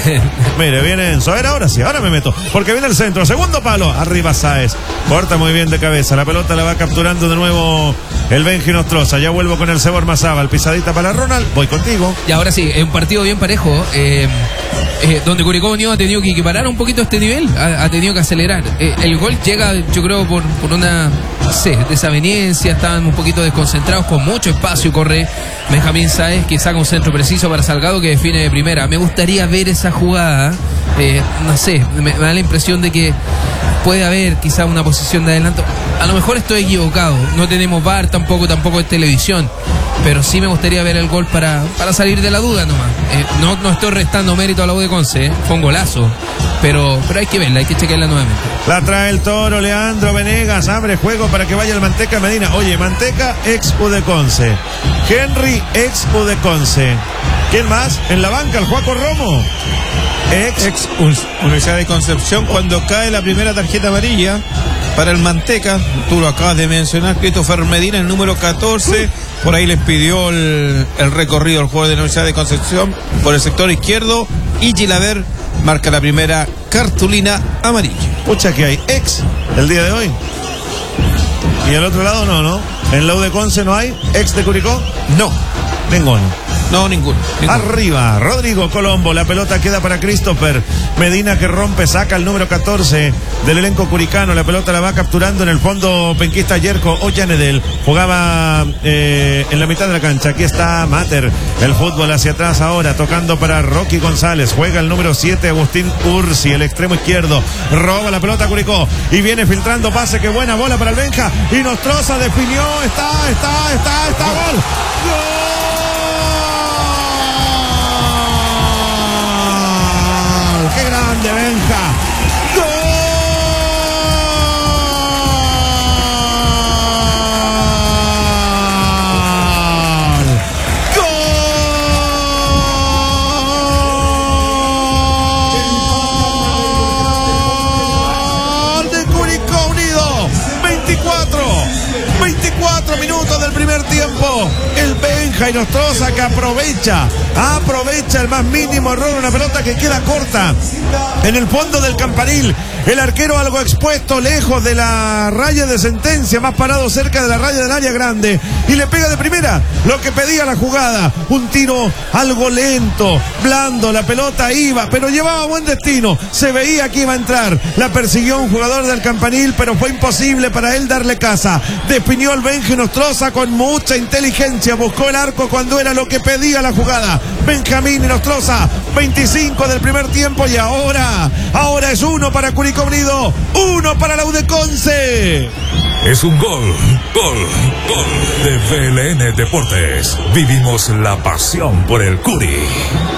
Mire, viene Enzo. A ver, ahora sí, ahora me meto. Porque viene el centro. Segundo palo. Arriba Sáez. Corta muy bien de cabeza. La pelota la va capturando de nuevo el Benji Nostroza. Ya vuelvo con el Cebor Mazábal. Pisadita para Ronald. Voy contigo. Y ahora sí, es un partido bien parejo, eh, eh, donde Curicó Unido ha tenido que equiparar un poquito este nivel, ha, ha tenido que acelerar. Eh, el gol llega, yo creo, por, por una, no sé, desaveniencia, estaban un poquito desconcentrados, con mucho espacio, corre Benjamín Sáez, que saca un centro preciso para Salgado, que define de primera. Me gustaría ver esa jugada, eh, no sé, me, me da la impresión de que puede haber quizá una posición de adelanto. A lo mejor estoy equivocado, no tenemos V A R tampoco, tampoco es televisión, pero sí me gustaría ver el gol para, para salir de la duda nomás. Eh, no, no estoy restando mérito a la U de Conce, eh, fue un golazo, pero, pero hay que verla, hay que chequearla nuevamente. La trae el Toro. Leandro Venegas. Abre juego para que vaya el Manteca Medina. Oye, Manteca, ex U de Conce. Henry, ex U de Conce. ¿Quién más? En la banca, el Juaco Romo. Ex. Ex Universidad de Concepción, cuando cae la primera tarjeta amarilla para el Manteca, tú lo acabas de mencionar, Christopher Medina, el número catorce, por ahí les pidió el, el recorrido al jugador de la Universidad de Concepción por el sector izquierdo, y Gilaver marca la primera cartulina amarilla. Pucha, que hay ex el día de hoy. Y al otro lado no, ¿no? En la U de Conce no hay ex de Curicó. No, Ninguno. no, ninguno. ninguno. Arriba, Rodrigo Colombo, la pelota queda para Christopher Medina, que rompe, saca el número catorce del elenco curicano, la pelota la va capturando en el fondo penquista Yerko Ollanedel, jugaba eh, en la mitad de la cancha, aquí está Mater, el fútbol hacia atrás ahora, tocando para Rocky González, juega el número siete Agustín Ursi, el extremo izquierdo, roba la pelota Curicó, y viene filtrando pase, qué buena bola para el Benja, y Nostroza definió, está, está, está, está, gol, ¡gol! ¡Qué grande, Benja! ¡Gol! ¡Gol de Curicó Unido! veinticuatro, veinticuatro minutos del primer tiempo. El Benja y Nostroza, que aprovecha, aprovecha el más mínimo error, una pelota que queda corta en el fondo del campanil. El arquero algo expuesto, lejos de la raya de sentencia, más parado cerca de la raya del área grande, y le pega de primera lo que pedía la jugada. Un tiro algo lento, blando, la pelota iba, pero llevaba buen destino. Se veía que iba a entrar. La persiguió un jugador del campanil, pero fue imposible para él darle casa. Definió el Benji Nostroza con mucha inteligencia. Buscó el arco cuando era lo que pedía la jugada. Benjamín Nostroza, veinticinco del primer tiempo, y ahora, ahora es uno para Curicó Unido, uno para la U de Conce. Es un gol, gol, gol de V L N Deportes. Vivimos la pasión por el Curi.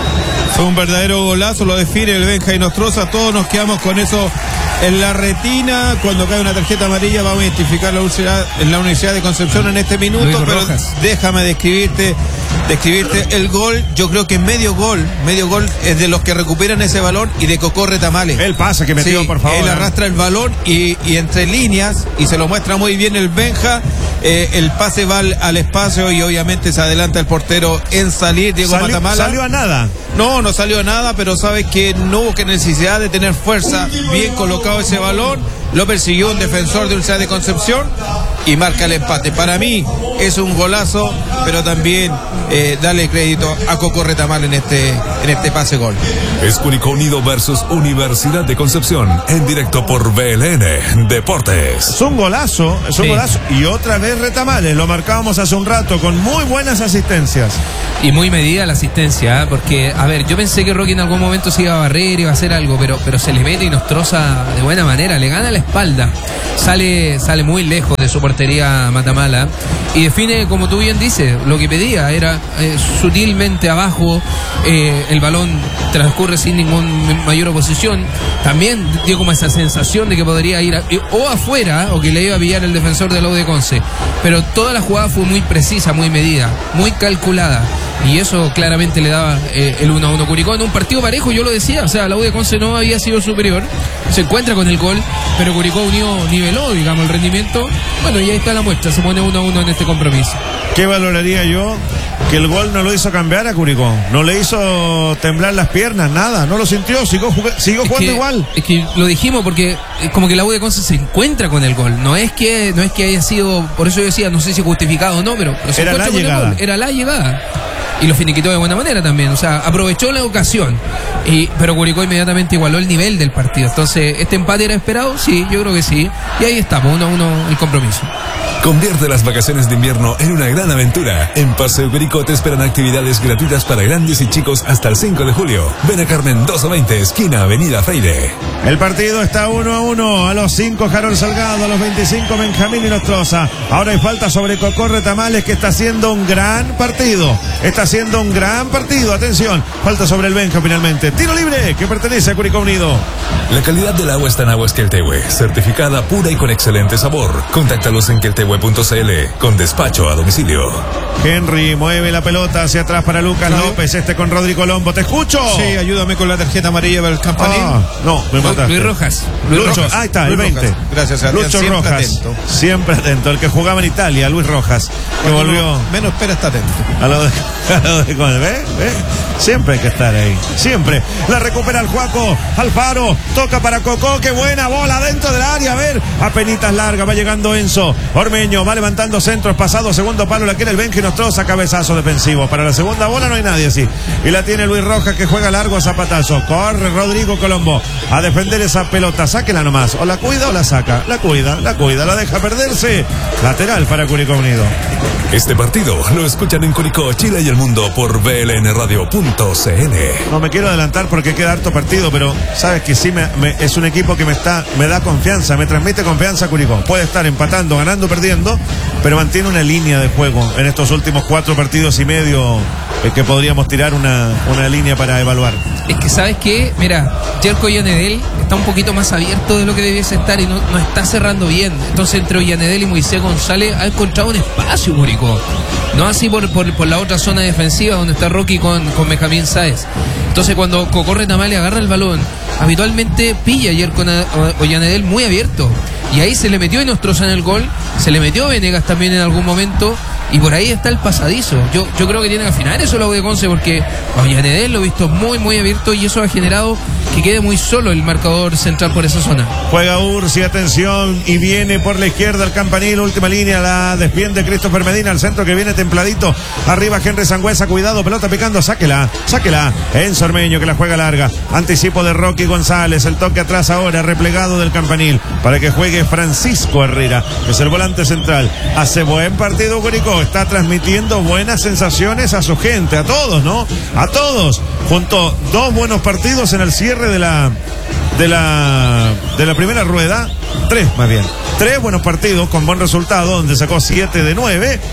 Fue un verdadero golazo, lo define el Benja Inostroza. Todos nos quedamos con eso en la retina. Cuando cae una tarjeta amarilla vamos a identificar la universidad, en la Universidad de Concepción en este minuto. Luis pero Rojas. déjame describirte, describirte el gol. Yo creo que medio gol, medio gol es de los que recuperan ese balón y de Cocó Retamales. El pase que metió, Sí, por favor. él arrastra el balón y, y entre líneas, y se lo muestra muy bien el Benja. Eh, el pase va al, al espacio y obviamente se adelanta el portero en salir, Diego Salió, Matamala. salió a nada. No, no salió nada, pero sabes que no hubo que necesidad de tener fuerza. Bien colocado ese balón, lo persiguió un defensor de Universidad de Concepción y marca el empate. Para mí es un golazo, pero también eh, darle crédito a Cocó Retamal en este, en este pase gol. Es Curicó Unido versus Universidad de Concepción, en directo por B L N Deportes. Es un golazo, es un Sí. golazo. Y otra vez Retamales, lo marcábamos hace un rato con muy buenas asistencias. Y muy medida la asistencia, ¿eh? Porque, a ver, yo pensé que Rocky en algún momento se iba a barrer, iba a hacer algo, pero, pero se le mete y nos troza de buena manera, le gana la espalda, sale, sale muy lejos de su portería Matamala y define, como tú bien dices, lo que pedía, era eh, sutilmente abajo, eh, el balón transcurre sin ningún mayor oposición, también dio como esa sensación de que podría ir a- o afuera o que le iba a pillar el defensor de la U de Conce, pero toda la jugada fue muy precisa, muy medida, muy calculada. Y eso claramente le daba eh, el uno a uno Curicó en un partido parejo, yo lo decía, o sea, la U de Conce no había sido superior, se encuentra con el gol, pero Curicó unió, niveló, digamos, el rendimiento. Bueno, y ahí está la muestra, se pone uno a uno en este compromiso. ¿Qué valoraría yo? Que el gol no lo hizo cambiar a Curicó, no le hizo temblar las piernas, nada, no lo sintió, siguió, jug- siguió Es jugando que, igual. es que lo dijimos porque es como que la U de Conce se encuentra con el gol, no es que no es que haya sido, por eso yo decía, no sé si justificado o no, pero, pero se Era encuentra la con el llegada. gol, era la llegada. Y lo finiquitó de buena manera también, o sea, aprovechó la ocasión. Y, pero Curicó inmediatamente igualó el nivel del partido. Entonces, ¿este empate era esperado? Sí, yo creo que sí. Y ahí estamos, uno a uno el compromiso. Convierte las vacaciones de invierno en una gran aventura. En Paseo Curicó te esperan actividades gratuitas para grandes y chicos hasta el cinco de julio. Ven a Carmen dos veinte, esquina Avenida Freire. El partido está uno a uno, a los cinco Harold Salgado, a los veinticinco Benjamín Inostroza. Ahora hay falta sobre Cocó Retamales, que está haciendo un gran partido. Está haciendo un gran partido, atención. Falta sobre el Benja finalmente. Tiro libre que pertenece a Curicó Unido. La calidad del agua está en Aguas Queltehue, certificada pura y con excelente sabor. Contáctalos en queltehue punto c l con despacho a domicilio. Henry mueve la pelota hacia atrás para Lucas Claro. López, este con Rodrigo Lombo. ¡Te escucho! Sí, ayúdame con la tarjeta amarilla para el Campanil. Ah, no, me mataste. Luis Rojas. Luis Lucho, Rojas. ahí está, el Luis veinte. Rojas. Gracias, Sebastián. Lucho Siempre Rojas. atento. Siempre atento. El que jugaba en Italia, Luis Rojas. Que Cuando volvió uno menos espera, está atento. a lo de, a lo de ¿Ve? ¿Ve? Siempre hay que estar ahí. Siempre. La recupera el Juaco. Alfaro. Toca para Cocó. Qué buena bola dentro del área. A ver. Apenitas larga. Va llegando Enzo. Ormeño. Va levantando centros. Pasado. Segundo palo. La quiere el Benji Nostroza. Cabezazo defensivo. Para la segunda bola no hay nadie así. Y la tiene Luis Rojas, que juega largo a zapatazo. Corre Rodrigo Colombo a defender esa pelota. Sáquela nomás. O la cuida o la saca. La cuida. La cuida. La deja perderse. Lateral para Curicó Unido. Este partido lo escuchan en Curicó, Chile y el mundo por b l n radio punto c l. No me quiero adelantar porque queda harto partido, pero sabes que sí me, me- es un equipo que me está me da confianza, me transmite confianza Curicó. Puede estar empatando, ganando, perdiendo, pero mantiene una línea de juego en estos últimos cuatro partidos y medio eh, que podríamos tirar una, una línea para evaluar. Es que, ¿sabes qué? Mira, Jerko Ollanedel está un poquito más abierto de lo que debiese estar y no, no está cerrando bien. Entonces, entre Ollanedel y Moisés González ha encontrado un espacio, Curicó. No así por, por, por la otra zona defensiva donde está Rocky con, con Benjamín Sáez. Entonces, cuando Cocó Retamales agarra el balón, habitualmente pilla a Jerko Ollanedel muy abierto. Y ahí se le metió Inostroza en el gol, se le metió Venegas también en algún momento. Y por ahí está el pasadizo. Yo, yo creo que tiene que afinar eso la U de Conce, porque a Ollanedel lo he visto muy, muy abierto y eso ha generado que quede muy solo el marcador central por esa zona. Juega Ursi, atención, y viene por la izquierda el Campanil, última línea, la defiende Christopher Medina, al centro que viene templadito, arriba Henry Sangüesa, cuidado, pelota picando, sáquela, sáquela, Enzo Ormeño que la juega larga, anticipo de Rocky González, el toque atrás ahora, replegado del Campanil, para que juegue Francisco Herrera, que es el volante central. Hace buen partido Curicó, está transmitiendo buenas sensaciones a su gente, a todos, ¿no? A todos, junto dos buenos partidos en el cierre de la de la de la primera rueda, tres más bien, tres buenos partidos con buen resultado, donde sacó siete de nueve,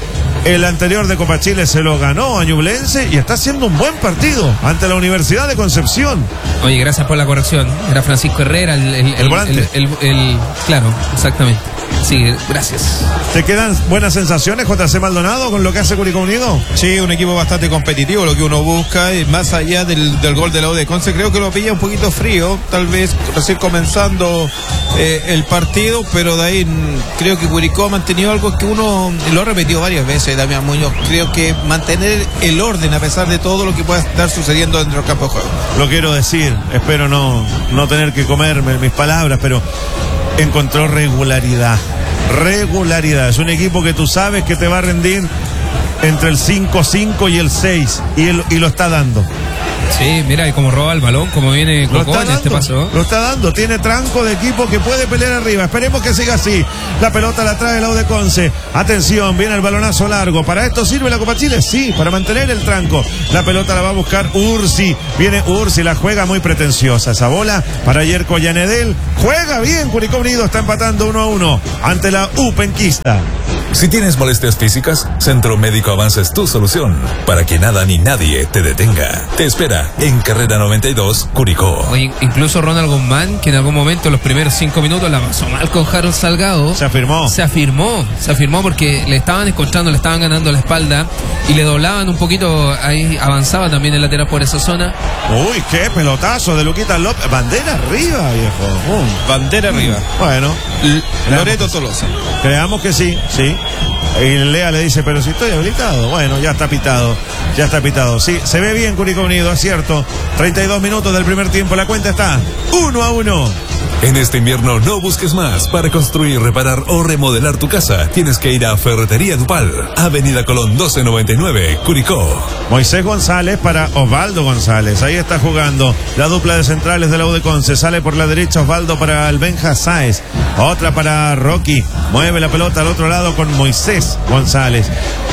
El anterior de Copa Chile se lo ganó a Ñublense y está haciendo un buen partido ante la Universidad de Concepción. Oye, gracias por la corrección. Era Francisco Herrera, el, el, el volante. El, el, el, el, claro, exactamente. Sí, gracias. ¿Te quedan buenas sensaciones, J C Maldonado, con lo que hace Curicó Unido? Sí, un equipo bastante competitivo, lo que uno busca, y más allá del, del gol de la U de Conce, creo que lo pilla un poquito frío, tal vez recién comenzando eh, el partido, pero de ahí creo que Curicó ha mantenido algo que uno lo ha repetido varias veces, Damián Muñoz. Creo que mantener el orden a pesar de todo lo que pueda estar sucediendo dentro del campo de juego. Lo quiero decir, espero no, no tener que comerme mis palabras, pero encontró regularidad. Regularidad. Es un equipo que tú sabes que te va a rendir entre el cinco cinco y el seis, y, el, y lo está dando. Sí, mira, y como roba el balón, como viene Cocó en este paso. Lo está dando, tiene tranco de equipo que puede pelear arriba. Esperemos que siga así. La pelota la trae el U de Conce. Atención, viene el balonazo largo. ¿Para esto sirve la Copa Chile? Sí, para mantener el tranco. La pelota la va a buscar Ursi. Viene Ursi, la juega muy pretenciosa. Esa bola para Yerko Llanedel. Juega bien, Curicó Unido está empatando uno a uno ante la U Penquista. Si tienes molestias físicas, Centro Médico Avanza es tu solución para que nada ni nadie te detenga. Te espera en Carrera noventa y dos, Curicó. Oye, incluso Ronald Guzmán, que en algún momento, los primeros cinco minutos, la pasó mal con Harold Salgado. Se afirmó. Se afirmó, se afirmó porque le estaban encontrando, le estaban ganando la espalda y le doblaban un poquito, ahí avanzaba también el lateral por esa zona. Uy, qué pelotazo de Luquita López. Bandera arriba, viejo. Uh. Bandera arriba. Bueno. L Loreto Tolosa. Creamos que sí, sí. Y Lea le dice, pero si estoy habilitado. Bueno, ya está pitado, ya está pitado. Sí, se ve bien Curicó Unido, es cierto. treinta y dos minutos del primer tiempo, la cuenta está uno a uno. En este invierno no busques más. Para construir, reparar o remodelar tu casa, tienes que ir a Ferretería Dupal, Avenida Colón doce noventa y nueve, Curicó. Moisés González para Osvaldo González. Ahí está jugando la dupla de centrales de la U de Conce. Sale por la derecha Osvaldo para el Benja Sáez. Otra para Rocky. Mueve la pelota al otro lado con Moisés González.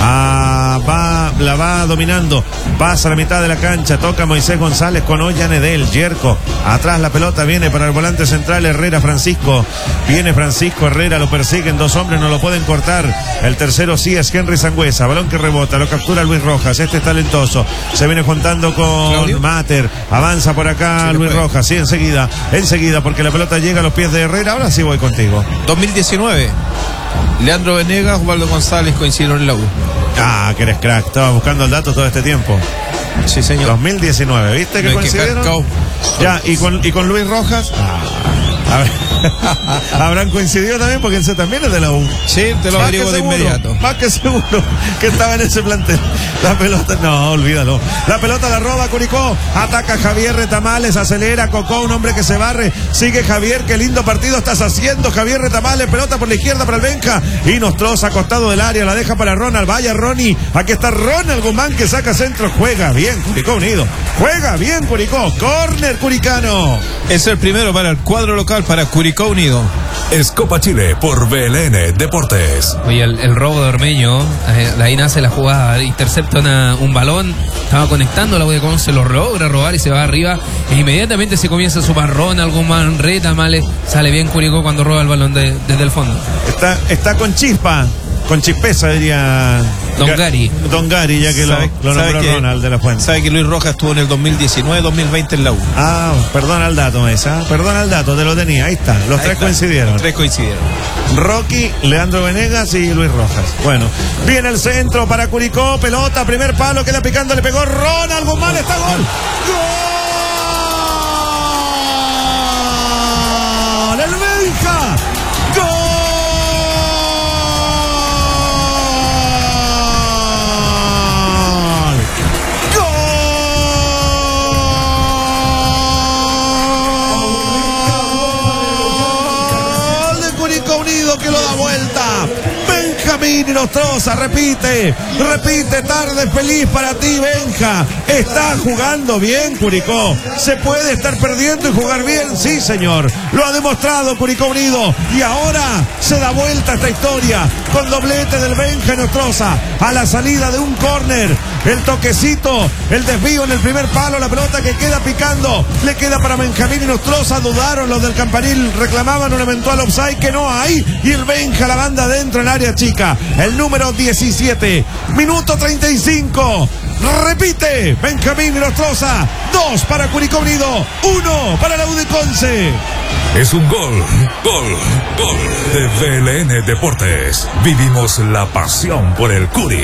Ah, va, la va dominando. Pasa a la mitad de la cancha. Toca Moisés González con Ollanedel. Yerko. Atrás la pelota viene para el volante central Herrera Francisco. Viene Francisco Herrera. Lo persiguen dos hombres. No lo pueden cortar. El tercero sí es Henry Sangüesa. Balón que rebota. Lo captura Luis Rojas. Este es talentoso. Se viene juntando con Claudio Mater. Avanza por acá sí, Luis Rojas. Sí, enseguida. Enseguida porque la pelota llega a los pies de Herrera. Ahora sí voy contigo. dos mil diecinueve. Leandro Venegas, Osvaldo González coincidieron en la U. Ah, que eres crack. Estaba buscando el dato todo este tiempo. Sí, señor. dos mil diecinueve, ¿viste que coincidieron? Ya, ¿y con, y con Luis Rojas? Ah, a ver. Habrán coincidido también porque ese también es de la U. Sí, te lo averiguo de inmediato. Más que seguro que estaba en ese plantel. La pelota, no, olvídalo. La pelota la roba Curicó. Ataca Javier Retamales, acelera Cocó, un hombre que se barre. Sigue Javier, qué lindo partido estás haciendo, Javier Retamales. Pelota por la izquierda para el Benja. Y Nostroza acostado del área, la deja para Ronald. Vaya Ronnie. Aquí está Ronald Guzmán que saca centro. Juega bien Curicó Unido. Juega bien Curicó. Córner curicano. Es el primero para el cuadro local para Curicó Unido. Es Copa Chile por B L N Deportes. Oye, el, el robo de Ormeño, eh, de ahí nace la jugada, intercepta una, un balón, estaba conectando la U de Conce, lo logra robar y se va arriba, e inmediatamente se comienza a sumar Ronald Guzmán, Retamales, sale bien Curicó cuando roba el balón de, desde el fondo. Está, está con chispa, con chispeza diría Don Gary. Don Gary, ya que lo, lo nombró que, Ronald de la Fuente. Sabe que Luis Rojas estuvo en el dos mil diecinueve dos mil veinte en la U. Ah, perdona el dato esa, perdona el dato, te lo tenía, ahí está, los ahí tres está. coincidieron. Los tres coincidieron. Rocky, Leandro Venegas y Luis Rojas. Bueno, viene el centro para Curicó, pelota, primer palo, queda picando, le pegó Ronald Guzmán, está gol. ¡Gol! ¡El Benja! ¡Gol! Que lo da vuelta Benjamín Nostroza, repite, repite, tarde feliz para ti Benja, está jugando bien Curicó, se puede estar perdiendo y jugar bien, sí señor, lo ha demostrado Curicó Unido y ahora se da vuelta esta historia con doblete del Benja Nostroza a la salida de un córner, el toquecito, el desvío en el primer palo, la pelota que queda picando, le queda para Benjamín Nostroza, dudaron los del Campanil, reclamaban un eventual offside que no hay y el Benja la banda adentro en área chica, el número diecisiete. Minuto treinta y cinco. Repite Benjamín Inostroza. Dos para Curicó Unido, uno para la U de Conce. Es un gol, gol, gol de V L N Deportes. Vivimos la pasión por el Curi.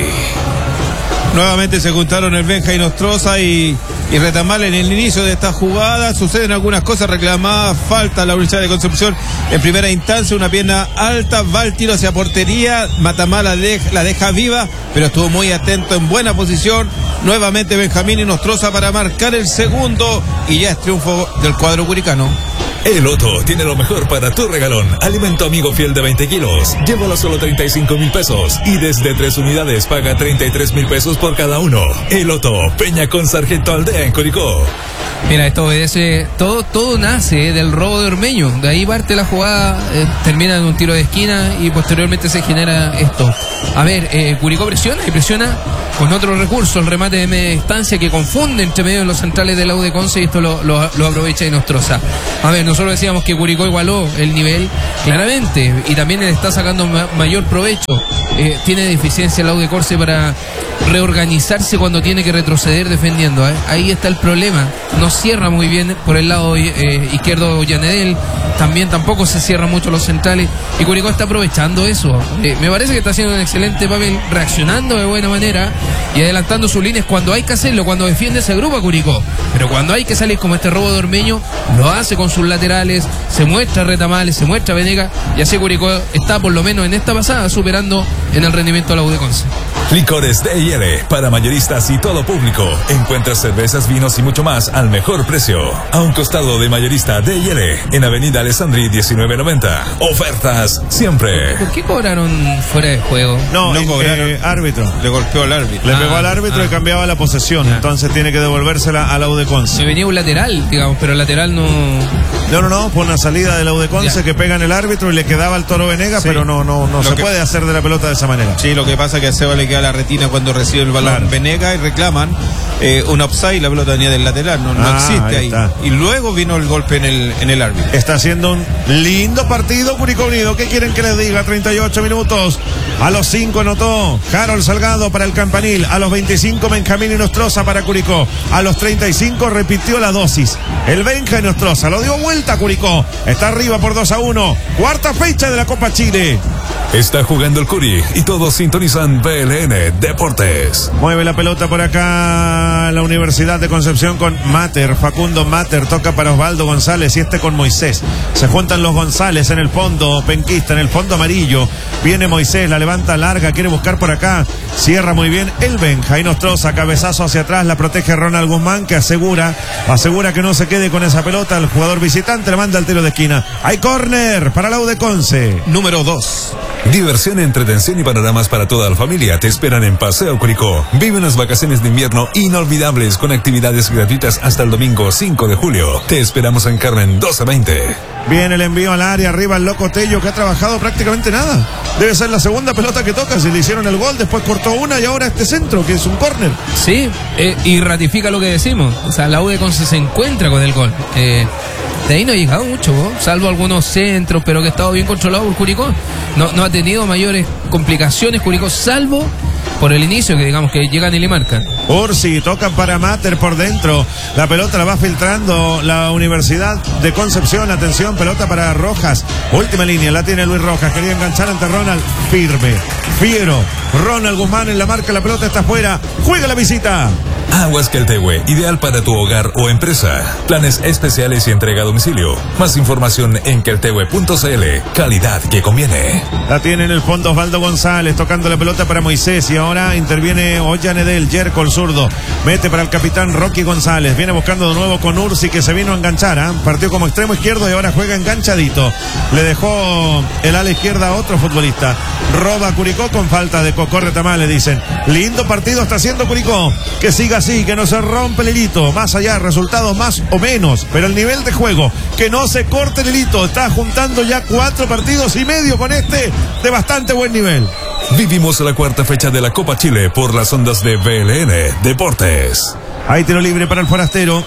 Nuevamente se juntaron el Benja Inostroza y, y Retamal en el inicio de esta jugada. Suceden algunas cosas, reclamada falta a la Universidad de Concepción en primera instancia, una pierna alta, va el tiro hacia portería, Matamala la deja, la deja viva, pero estuvo muy atento, en buena posición. Nuevamente Benjamín Inostroza para marcar el segundo y ya es triunfo del cuadro curicano. El Loto tiene lo mejor para tu regalón. Alimento amigo fiel de veinte kilos. Llévalo a solo treinta y cinco mil pesos. Y desde tres unidades paga treinta y tres mil pesos por cada uno. El Loto, Peña con Sargento Aldea en Curicó. Mira, esto obedece, todo, todo nace del robo de Ormeño. De ahí parte la jugada, eh, termina en un tiro de esquina y posteriormente se genera esto. A ver, eh, Curicó presiona y presiona con otro recurso, el remate de media distancia que confunde entre medio de los centrales de la U de Conce y esto lo, lo, lo aprovecha Inostroza. A ver, nosotros decíamos que Curicó igualó el nivel claramente y también le está sacando ma mayor provecho. Eh, tiene deficiencia la U de Conce para reorganizarse cuando tiene que retroceder defendiendo. ¿eh? Ahí está el problema. No cierra muy bien por el lado eh, izquierdo Llanedel. También tampoco se cierran mucho los centrales. Y Curicó está aprovechando eso. Eh, me parece que está haciendo un excelente papel, reaccionando de buena manera y adelantando sus líneas cuando hay que hacerlo, cuando defiende ese grupo a Curicó. Pero cuando hay que salir como este robo de Ormeño, lo hace con sus laterales, se muestra Retamales, se muestra Venega, y así Curicó está por lo menos en esta pasada superando en el rendimiento a la U de Conce. Licores D y L para mayoristas y todo público. Encuentras cervezas, vinos y mucho más al mejor precio. A un costado de mayorista D y L en Avenida Alessandri diecinueve noventa. Ofertas siempre. ¿Por qué cobraron fuera de juego? No, No eh, cobraron. eh, árbitro. Le golpeó al árbitro. Le Ah, pegó al árbitro ah. y cambiaba la posesión. Ah. Entonces tiene que devolvérsela a la U de Conce. Se venía un lateral, digamos, pero el lateral no... No, no, no, por una salida de la U de Conce Ya. que pega en el árbitro y le quedaba al Toro Venegas, Sí. pero no, no, no Lo se que- puede hacer de la pelota de esa manera. Sí, lo que pasa es que a Seba le queda la retina cuando recibe el balón Claro. Venega y reclaman eh, un offside, la pelota venía del lateral, no, no Ah, existe ahí ahí. está. Y luego vino el golpe en el, en el árbitro. Está haciendo un lindo partido Curicó Unido. ¿Qué quieren que les diga? treinta y ocho minutos. A los cinco anotó Harold Salgado para el Campanil. A los veinticinco Benjamín Inostroza para Curicó. A los treinta y cinco repitió la dosis. El Benja Inostroza lo dio vuelta a Curicó. Está arriba por dos a uno. Cuarta fecha de la Copa Chile. Está jugando el Curi y todos sintonizan V L N Deportes. Mueve la pelota por acá la Universidad de Concepción con Mater, Facundo Mater, toca para Osvaldo González y este con Moisés. Se juntan los González en el fondo penquista, en el fondo amarillo. Viene Moisés, la levanta larga, quiere buscar por acá. Cierra muy bien el Benja Inostroza, cabezazo hacia atrás, la protege Ronald Guzmán que asegura, asegura que no se quede con esa pelota. El jugador visitante le manda el tiro de esquina. Hay córner para la U de Conce. Número dos. Diversión, entretención y panoramas para toda la familia te esperan en Paseo Curicó. Vive unas vacaciones de invierno inolvidables con actividades gratuitas hasta el domingo cinco de julio. Te esperamos en Carmen doce veinte. Viene el envío al área, arriba el Loco Tello que ha trabajado prácticamente nada. Debe ser la segunda pelota que toca, si le hicieron el gol, después cortó una y ahora este centro que es un córner. Sí, eh, y ratifica lo que decimos. O sea, la U de Conce se encuentra con el gol. Eh, de ahí no ha llegado mucho, ¿no? Salvo algunos centros, pero que ha estado bien controlado por Curicó. No, no ha tenido mayores complicaciones Curicó, salvo por el inicio, que digamos que llegan y le marcan. Ursi, toca para Mater por dentro. La pelota la va filtrando la Universidad de Concepción. Atención, pelota para Rojas. Última línea, la tiene Luis Rojas. Quería enganchar ante Ronald. Firme, fiero. Ronald Guzmán en la marca, la pelota está afuera. Juega la visita. Aguas Queltehue, ideal para tu hogar o empresa. Planes especiales y entrega a domicilio. Más información en queltehue punto c l. Calidad que conviene. La tiene en el fondo Osvaldo González, tocando la pelota para Moisés. Y ahora interviene Ollanedel, Yerko el zurdo. Mete para el capitán Rocky González. Viene buscando de nuevo con Ursi, que se vino a enganchar. ¿eh? Partió como extremo izquierdo y ahora juega enganchadito. Le dejó el ala izquierda a otro futbolista. Roba Curicó con falta de Cocó Retamal, le dicen. Lindo partido está haciendo Curicó. Que siga así, que no se rompe el hilito. Más allá, resultados más o menos. Pero el nivel de juego, que no se corte el hilito. Está juntando ya cuatro partidos y medio con este de bastante buen nivel. Vivimos la cuarta fecha de la Copa Chile por las ondas de V L N Deportes. Hay tiro libre para el forastero.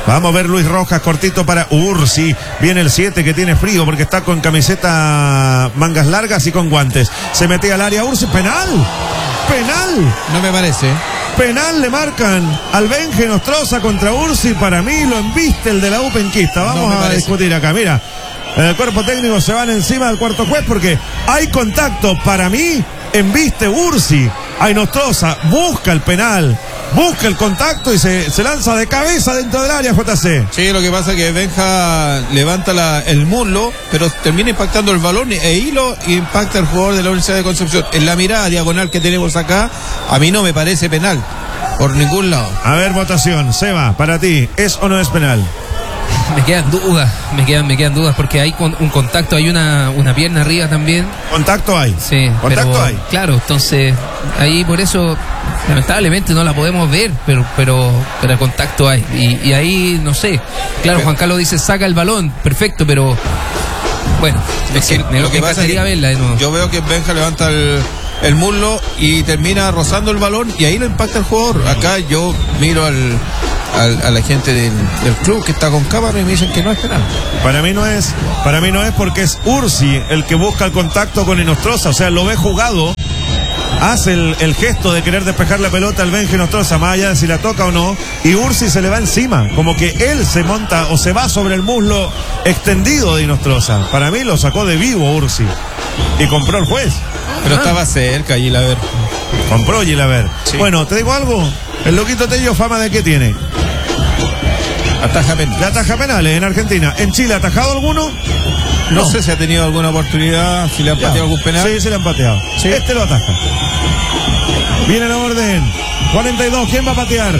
Vamos a ver Luis Rojas, cortito para Ursi. Viene el siete que tiene frío porque está con camiseta mangas largas y con guantes. Se metía al área Ursi. Penal. Penal. No me parece. Penal le marcan al Benje Nostroza contra Ursi. Para mí lo embiste el de la U penquista. Vamos No me a parece. discutir acá. Mira, el cuerpo técnico se van encima del cuarto juez porque hay contacto. Para mí embiste Ursi. Ay, Nostroza busca el penal, busca el contacto y se, se lanza de cabeza dentro del área, J C. Sí, lo que pasa es que Benja levanta la, el muslo, pero termina impactando el balón e hilo y impacta el jugador de la Universidad de Concepción. En la mirada diagonal que tenemos acá, a mí no me parece penal, por ningún lado. A ver, votación. Seba, para ti, ¿es o no es penal? Me quedan dudas, me quedan, me quedan dudas porque hay con, un contacto, hay una, una pierna arriba también. Contacto hay. Sí, Contacto pero, hay. Claro, entonces ahí por eso lamentablemente no la podemos ver, pero pero pero el contacto hay. Y, y ahí no sé. Claro, Juan Carlos dice saca el balón, perfecto, pero bueno, Es que me lo que pasa es que verla de nuevo. yo veo que Benja levanta el, el muslo y termina rozando el balón y ahí lo impacta el jugador. Acá yo miro al, al a la gente del, del club que está con cámara y me dicen que no es penal. Para mí no es, para mí no es porque es Ursi el que busca el contacto con Inostroza, o sea, lo ve jugado, hace el, el gesto de querer despejar la pelota al Benji Nostroza, más allá de si la toca o no, y Ursi se le va encima, como que él se monta o se va sobre el muslo extendido de Inostroza. Para mí lo sacó de vivo Ursi y compró el juez. Pero estaba cerca allí, la ver. Compró Gilaver. Sí. Bueno, te digo algo, el loquito Tello, ¿fama de qué tiene? Ataja penal. Le ataja penales en Argentina. ¿En Chile ha atajado alguno? No, No. sé si ha tenido alguna oportunidad, si le han Ya. pateado algún penal. Sí, se le han pateado. Sí. Este lo ataja. Viene la orden. cuarenta y dos, ¿quién va a patear?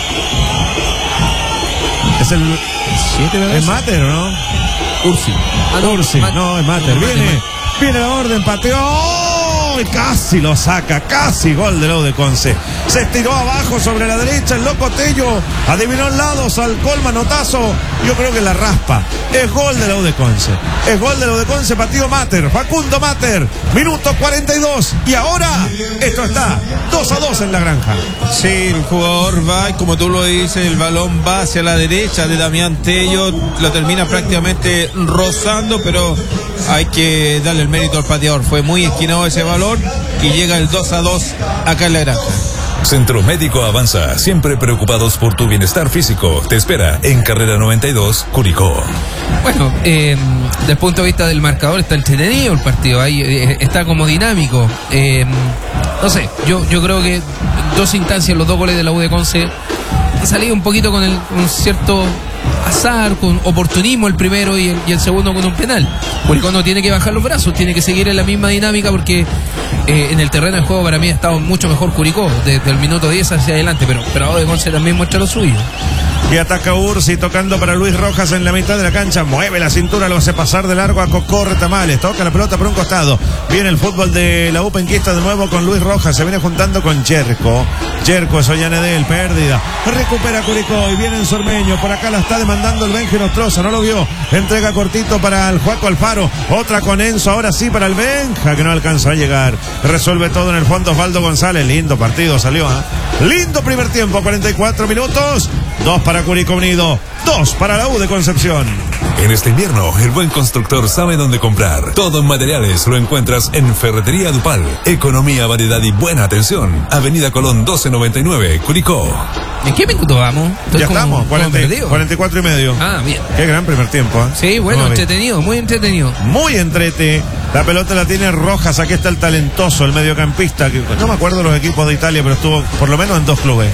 Es el... Siete, ¿verdad? ¿Es Mater o no? Ursi. Ah, no, Ursi, Mat- no, es Mater. no, Viene, Mater. viene la orden, pateó. ¡Oh! Y casi lo saca, casi gol de Lou de Conce. Se estiró abajo sobre la derecha, el loco Tello adivinó el lado, salcó el manotazo. Yo creo que la raspa. Es gol de Lou de Conce. Es gol de Lou de Conce, pateó Mater, Facundo Mater. Minuto cuarenta y dos. Y ahora, esto está dos a dos en la granja. Sí, el jugador va y como tú lo dices, el balón va hacia la derecha de Damián Tello, lo termina prácticamente rozando, pero hay que darle el mérito al pateador. Fue muy esquinado ese balón y llega el dos a dos acá en la granja. Centro Médico Avanza, siempre preocupados por tu bienestar físico. Te espera en Carrera noventa y dos, Curicó. Bueno, eh, desde el punto de vista del marcador está entretenido el partido, ahí eh, está como dinámico. Eh, no sé, yo yo creo que en dos instancias los dos goles de la U de Conce han salido un poquito con, el, con cierto azar, con oportunismo el primero y el, y el segundo con un penal. Curicó no tiene que bajar los brazos, tiene que seguir en la misma dinámica porque eh, en el terreno del juego para mí ha estado mucho mejor Curicó desde el minuto diez hacia adelante, pero, pero ahora de Conce también muestra lo suyo. Y ataca Ursi tocando para Luis Rojas en la mitad de la cancha. Mueve la cintura, lo hace pasar de largo a Cocó Retamales. Toca la pelota por un costado. Viene el fútbol de la U penquista de nuevo con Luis Rojas. Se viene juntando con Cherco. Cherco es Ollanedel, pérdida. Recupera Curicó y viene en Sormeño. Por acá la está demandando el Benji Nostroza. No lo vio. Entrega cortito para el Juaco Alfaro. Otra con Enzo. Ahora sí para el Benja que no alcanzó a llegar. Resuelve todo en el fondo Osvaldo González. Lindo partido salió. ¿eh? Lindo primer tiempo. cuarenta y cuatro minutos. Dos para Curicó Unido, dos para la U de Concepción. En este invierno, el buen constructor sabe dónde comprar. Todo en materiales lo encuentras en Ferretería Dupal. Economía, variedad y buena atención. Avenida Colón doce noventa y nueve, Curicó. ¿En qué minuto vamos? Estoy Ya como- estamos, como cuarenta, perdido. cuarenta y cuatro y medio. Ah, bien. Qué gran primer tiempo. ¿eh? Sí, bueno, ¿Cómo ves? entretenido, muy entretenido. Muy entrete. La pelota la tiene Rojas. Aquí está el talentoso, el mediocampista. Que no me acuerdo los equipos de Italia, pero estuvo por lo menos en dos clubes.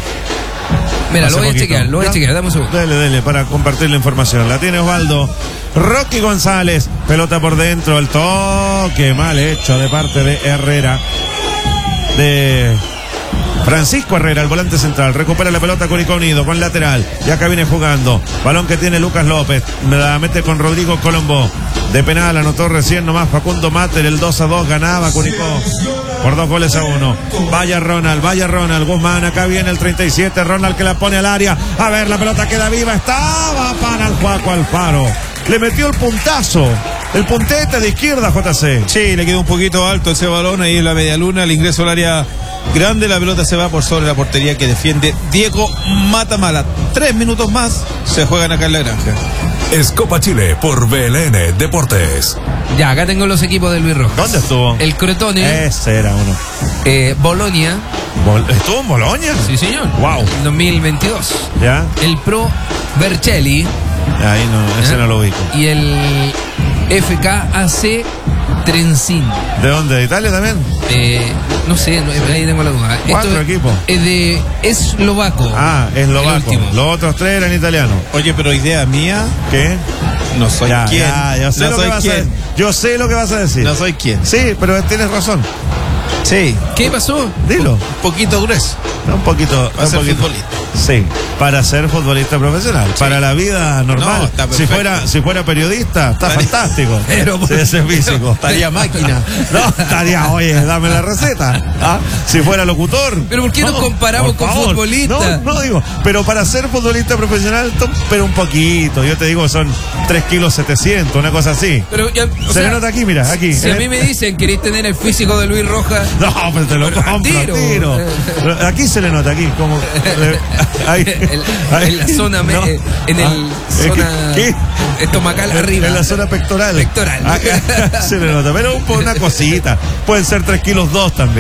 Mira, Hace lo voy a poquito. chequear, lo voy a ¿Ya? chequear, dame un segundo. Dele, dele, para compartir la información. La tiene Osvaldo. Rocky González, pelota por dentro, el toque mal hecho de parte de Herrera. De Francisco Herrera, el volante central. Recupera la pelota Curicó Unido con lateral. Y acá viene jugando. Balón que tiene Lucas López. La mete con Rodrigo Colombo. De penal anotó recién nomás Facundo Mater. El dos a dos ganaba Curicó por dos goles a uno. Vaya Ronald, vaya Ronald Guzmán. Acá viene el treinta y siete. Ronald que la pone al área. A ver, la pelota queda viva. Estaba para el Juaco Alfaro. Le metió el puntazo. el puntete de izquierda, J C. Sí, le quedó un poquito alto ese balón ahí en la media luna, el ingreso al área grande, la pelota se va por sobre la portería que defiende Diego Matamala. Tres minutos más se juegan acá en la granja. Es Copa Chile por B L N Deportes. Ya, acá tengo los equipos de Luis Rojas. ¿Dónde estuvo? El Crotone, Ese era uno. eh, Bolonia. Bol- ¿Estuvo en Bolonia? Sí, señor. Wow. dos mil veintidós. ¿Ya? El Pro Vercelli Ahí no, ese ¿eh? no lo ubico. y el F K A C Trenzin. ¿De dónde? ¿De Italia también? Eh, no sé, no, ahí tengo la duda. Cuatro Esto equipos. Es de eslovaco. Ah, el eslovaco. último. Los otros tres eran italianos. Oye, pero idea mía, ¿Qué? no soy Ya, quién. ya, yo sé no lo soy que vas a quién. decir. Yo sé lo que vas a decir. No soy quién. Sí, pero tienes razón. Sí, ¿Qué pasó? Dilo. un poquito grueso. Un poquito. Para un ser poquito. futbolista. Sí, para ser futbolista profesional. Para la vida normal. No, está si perfecto. fuera si fuera periodista, está Estaría- fantástico. Pero- Sí, ese físico. Estaría máquina. No, estaría, oye, dame la receta. ¿Ah? Si fuera locutor. Pero ¿por qué nos comparamos por con favor. futbolistas? No, no digo, pero para ser futbolista profesional, to- pero un poquito. Yo te digo, son tres kilos setecientos, una cosa así. Pero ya, o Se sea, le nota aquí, mira, aquí. Si a En mí el- me dicen queréis tener el físico de Luis Rojas, No, pues te lo Pero al compro, al tiro. tiro. Pero aquí se le nota, aquí, como. eh, ahí, en, ahí. en la zona, me- No. eh, en el Ah, zona ¿qué? estomacal En- arriba. En la zona pectoral. Pectoral. Acá se le nota, pero un po- una cosita. Pueden ser tres kilos dos también.